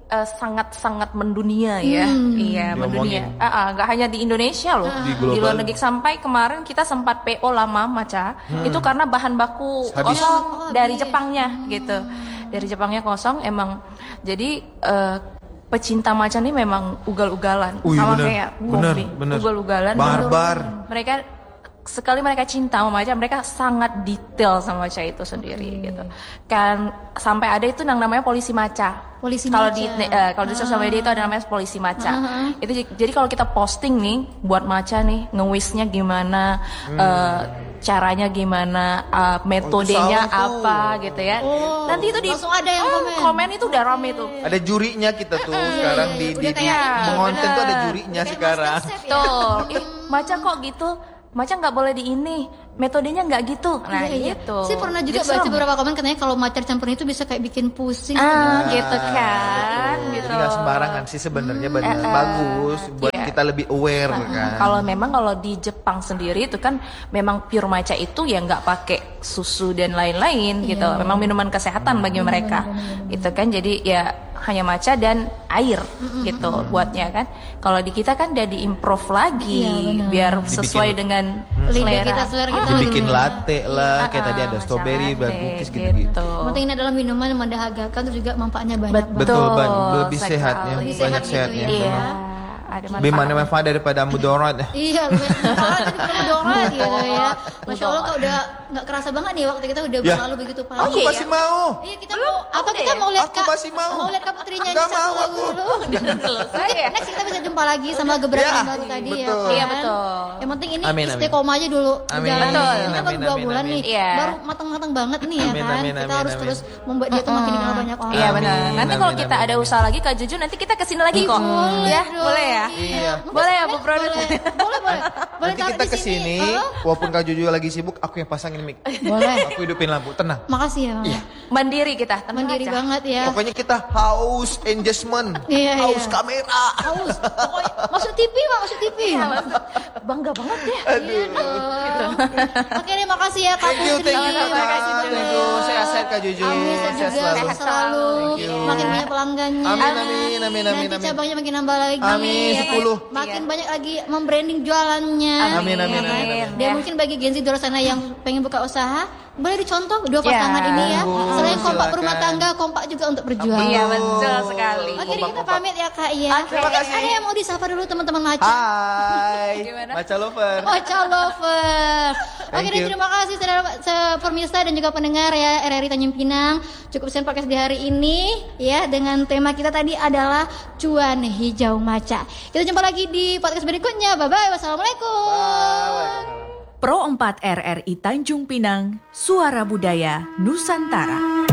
[SPEAKER 3] uh, sangat-sangat mendunia ya.
[SPEAKER 2] Hmm.
[SPEAKER 3] Iya, mendunia.
[SPEAKER 1] Diomongin.
[SPEAKER 3] Ah, ah, nggak hanya di Indonesia loh.
[SPEAKER 1] Di
[SPEAKER 3] Di luar
[SPEAKER 1] global.
[SPEAKER 3] negeri sampai kemarin kita sempat P O lama maca. Itu karena bahan baku
[SPEAKER 1] Habis.
[SPEAKER 3] kosong
[SPEAKER 2] Oh,
[SPEAKER 3] dari
[SPEAKER 2] habis.
[SPEAKER 3] Jepangnya gitu. Dari Jepangnya kosong emang. Jadi uh, pecinta maca nih memang ugal-ugalan
[SPEAKER 1] Wih,
[SPEAKER 3] sama
[SPEAKER 1] bener,
[SPEAKER 3] kayak
[SPEAKER 1] bener,
[SPEAKER 3] kopi.
[SPEAKER 1] bener.
[SPEAKER 3] Ugal-ugalan.
[SPEAKER 1] Barbar.
[SPEAKER 3] Mereka sekali mereka cinta sama maca, mereka sangat detail sama maca itu sendiri gitu. Kan sampai ada itu yang namanya polisi maca.
[SPEAKER 2] Polisi
[SPEAKER 3] Kalau
[SPEAKER 2] maca.
[SPEAKER 3] di eh, kalau di sosial media itu ada namanya polisi maca. Itu j- jadi kalau kita posting nih buat maca nih, nge-wishnya gimana, eh, caranya gimana, eh, metodenya
[SPEAKER 1] salah tuh.
[SPEAKER 3] apa gitu ya.
[SPEAKER 2] Oh,
[SPEAKER 3] Nanti itu di
[SPEAKER 2] langsung ada yang
[SPEAKER 3] Hmm,
[SPEAKER 2] komen.
[SPEAKER 3] komen itu udah rame tuh.
[SPEAKER 1] Ada jurinya kita tuh sekarang di di,
[SPEAKER 2] Udah
[SPEAKER 1] di
[SPEAKER 2] kayak
[SPEAKER 1] mengonten tuh ada
[SPEAKER 3] bener.
[SPEAKER 1] jurinya
[SPEAKER 2] Kayak
[SPEAKER 1] sekarang.
[SPEAKER 2] Masterchef ya?
[SPEAKER 3] Tuh, ih, maca kok gitu? Maca nggak boleh di ini, metodenya nggak gitu. Nah
[SPEAKER 2] Iya, iya.
[SPEAKER 3] gitu.
[SPEAKER 2] Saya pernah juga
[SPEAKER 3] Jadi
[SPEAKER 2] baca
[SPEAKER 3] serem.
[SPEAKER 2] beberapa komen katanya kalau macar campurin itu bisa kayak bikin pusing.
[SPEAKER 3] Ah,
[SPEAKER 1] Nah,
[SPEAKER 3] gitu kan,
[SPEAKER 1] Jadi
[SPEAKER 3] gitu.
[SPEAKER 1] nggak sembarangan sih sebenarnya benar
[SPEAKER 3] Eh, eh,
[SPEAKER 1] bagus buat
[SPEAKER 3] iya.
[SPEAKER 1] kita lebih aware
[SPEAKER 3] Nah,
[SPEAKER 1] kan.
[SPEAKER 3] Kalau memang kalau di Jepang sendiri itu kan memang pure matcha itu ya nggak pakai susu dan lain-lain gitu. Memang minuman kesehatan bagi mereka. Itu kan jadi ya hanya matcha dan air gitu buatnya kan. Kalau di kita kan udah diimprove lagi
[SPEAKER 2] Iya, benar.
[SPEAKER 3] biar
[SPEAKER 1] Dibikin-
[SPEAKER 3] sesuai dengan
[SPEAKER 2] Lidah
[SPEAKER 3] selera.
[SPEAKER 2] kita, selera kita.
[SPEAKER 1] Dibikin latte lah, kayak
[SPEAKER 3] Ah,
[SPEAKER 1] tadi ada
[SPEAKER 3] matcha
[SPEAKER 1] strawberry,
[SPEAKER 3] latte,
[SPEAKER 1] dan cookies gitu-gitu.
[SPEAKER 2] Penting ini adalah minuman yang mendahagakan terus juga manfaatnya banyak
[SPEAKER 3] Betul.
[SPEAKER 2] banget.
[SPEAKER 1] Betul, Ban. Lebih
[SPEAKER 3] sekali.
[SPEAKER 1] sehatnya,
[SPEAKER 2] Lebih
[SPEAKER 1] banyak
[SPEAKER 2] sehat gitu
[SPEAKER 1] sehatnya.
[SPEAKER 2] ya.
[SPEAKER 3] Iya, ada
[SPEAKER 1] Lebih mana
[SPEAKER 3] manfaat.
[SPEAKER 1] manfaat daripada mudarat ya.
[SPEAKER 2] Iya, orang tadi pernah mendorat gitu ya. Masya Allah kok udah nggak kerasa banget nih waktu kita udah
[SPEAKER 1] Ya.
[SPEAKER 2] berlalu begitu
[SPEAKER 3] Oh,
[SPEAKER 2] pagi.
[SPEAKER 1] Aku
[SPEAKER 3] iya,
[SPEAKER 1] masih
[SPEAKER 3] ya?
[SPEAKER 1] mau.
[SPEAKER 2] Iya kita mau apa
[SPEAKER 3] deh.
[SPEAKER 2] kita mau lihat
[SPEAKER 1] Aku
[SPEAKER 2] Kak
[SPEAKER 1] masih mau.
[SPEAKER 2] mau lihat Kak Putri nyanyi
[SPEAKER 1] Nggak
[SPEAKER 2] satu
[SPEAKER 1] mau
[SPEAKER 2] lagu
[SPEAKER 1] aku.
[SPEAKER 2] dulu.
[SPEAKER 3] Selesai ya?
[SPEAKER 2] Next kita bisa jumpa lagi sama gebrakan
[SPEAKER 1] Ya,
[SPEAKER 2] baru tadi ya
[SPEAKER 1] betul.
[SPEAKER 2] kan.
[SPEAKER 3] Iya, betul.
[SPEAKER 2] Yang penting ini
[SPEAKER 1] Amin, amin.
[SPEAKER 2] istiqomah aja dulu
[SPEAKER 1] Amin,
[SPEAKER 2] jalan.
[SPEAKER 3] betul.
[SPEAKER 2] Ini kan baru
[SPEAKER 1] Amin,
[SPEAKER 2] dua
[SPEAKER 1] amin,
[SPEAKER 2] bulan
[SPEAKER 1] amin.
[SPEAKER 2] nih.
[SPEAKER 3] Iya.
[SPEAKER 2] Baru matang-matang banget nih ya
[SPEAKER 1] Amin,
[SPEAKER 2] kan.
[SPEAKER 1] amin,
[SPEAKER 2] Kita
[SPEAKER 1] amin,
[SPEAKER 2] harus
[SPEAKER 1] amin.
[SPEAKER 2] terus membuat dia tuh makin dikenal banyak orang.
[SPEAKER 3] Iya benar.
[SPEAKER 1] Amin,
[SPEAKER 3] Nanti kalau
[SPEAKER 1] amin,
[SPEAKER 3] kita
[SPEAKER 1] amin,
[SPEAKER 3] ada
[SPEAKER 1] amin.
[SPEAKER 3] usaha lagi Kak Juju, nanti kita kesini lagi kok.
[SPEAKER 2] Boleh
[SPEAKER 3] Ya,
[SPEAKER 2] dong.
[SPEAKER 3] boleh ya.
[SPEAKER 1] Iya.
[SPEAKER 3] Boleh ya Bu Produt.
[SPEAKER 2] Boleh, boleh, boleh. Boleh
[SPEAKER 1] Nanti
[SPEAKER 2] taruh
[SPEAKER 1] kita
[SPEAKER 2] di
[SPEAKER 1] kesini,
[SPEAKER 2] sini. Heeh.
[SPEAKER 1] walaupun Kak Juju lagi sibuk, aku yang pasangin mic.
[SPEAKER 2] Boleh.
[SPEAKER 1] Aku hidupin lampu, tenang.
[SPEAKER 2] Makasih ya, Bang.
[SPEAKER 3] Mandiri kita, tenang
[SPEAKER 2] Mandiri
[SPEAKER 3] aja.
[SPEAKER 2] banget ya.
[SPEAKER 1] Pokoknya kita haus engagement,
[SPEAKER 2] Iya,
[SPEAKER 1] haus
[SPEAKER 2] iya.
[SPEAKER 1] kamera.
[SPEAKER 2] Haus. Pokoknya masuk T V, Mak, masuk T V.
[SPEAKER 3] Iya, maksud- bangga banget ya.
[SPEAKER 2] Iya dong. Oke deh, makasih ya Kak
[SPEAKER 1] Thank you,
[SPEAKER 2] Putri.
[SPEAKER 1] thank you,
[SPEAKER 3] Terima kasih
[SPEAKER 1] Kak.
[SPEAKER 3] juga.
[SPEAKER 1] Thank you, sehat-sehat Kak Juju.
[SPEAKER 2] Amin, saya
[SPEAKER 1] Sehat
[SPEAKER 2] juga
[SPEAKER 1] selalu.
[SPEAKER 2] sehat selalu.
[SPEAKER 1] Thank you.
[SPEAKER 2] Makin banyak pelanggannya.
[SPEAKER 1] Amin, amin, amin, amin,
[SPEAKER 2] Nanti
[SPEAKER 1] amin.
[SPEAKER 2] cabangnya makin nambah lagi.
[SPEAKER 1] Amin,
[SPEAKER 2] ya kan?
[SPEAKER 1] sepuluh.
[SPEAKER 2] Makin banyak lagi membranding jualannya.
[SPEAKER 1] Amin, amin,
[SPEAKER 2] ya kan?
[SPEAKER 1] amin, amin.
[SPEAKER 2] Dan
[SPEAKER 3] Ya.
[SPEAKER 2] mungkin bagi Gen Z di luar sana yang pengen buka usaha, boleh dicontoh dua
[SPEAKER 3] Ya,
[SPEAKER 2] pasangan ini ya.
[SPEAKER 1] monggo,
[SPEAKER 2] Selain kompak
[SPEAKER 1] silakan.
[SPEAKER 2] berumah tangga, kompak juga untuk berjuang.
[SPEAKER 3] Iya, betul sekali.
[SPEAKER 2] Oke, deh, kita
[SPEAKER 1] Kompak-kompak.
[SPEAKER 2] pamit ya Kak ya.
[SPEAKER 3] Oke, terima kasih.
[SPEAKER 2] Ada yang mau disapa dulu teman-teman Maca?
[SPEAKER 1] Hai,
[SPEAKER 3] Gimana?
[SPEAKER 1] Maca Lover.
[SPEAKER 2] Maca Lover. Oke,
[SPEAKER 1] Thank
[SPEAKER 2] dan
[SPEAKER 1] you.
[SPEAKER 2] terima kasih saudara se- pemirsa dan juga pendengar ya R R I Tanjung Pinang. Cukup sekian podcast di hari ini ya dengan tema kita tadi adalah cuan hijau maca. Kita jumpa lagi di podcast berikutnya. Bye bye. Wassalamualaikum.
[SPEAKER 1] Bye.
[SPEAKER 4] Pro empat R R I Tanjung Pinang, Suara Budaya Nusantara.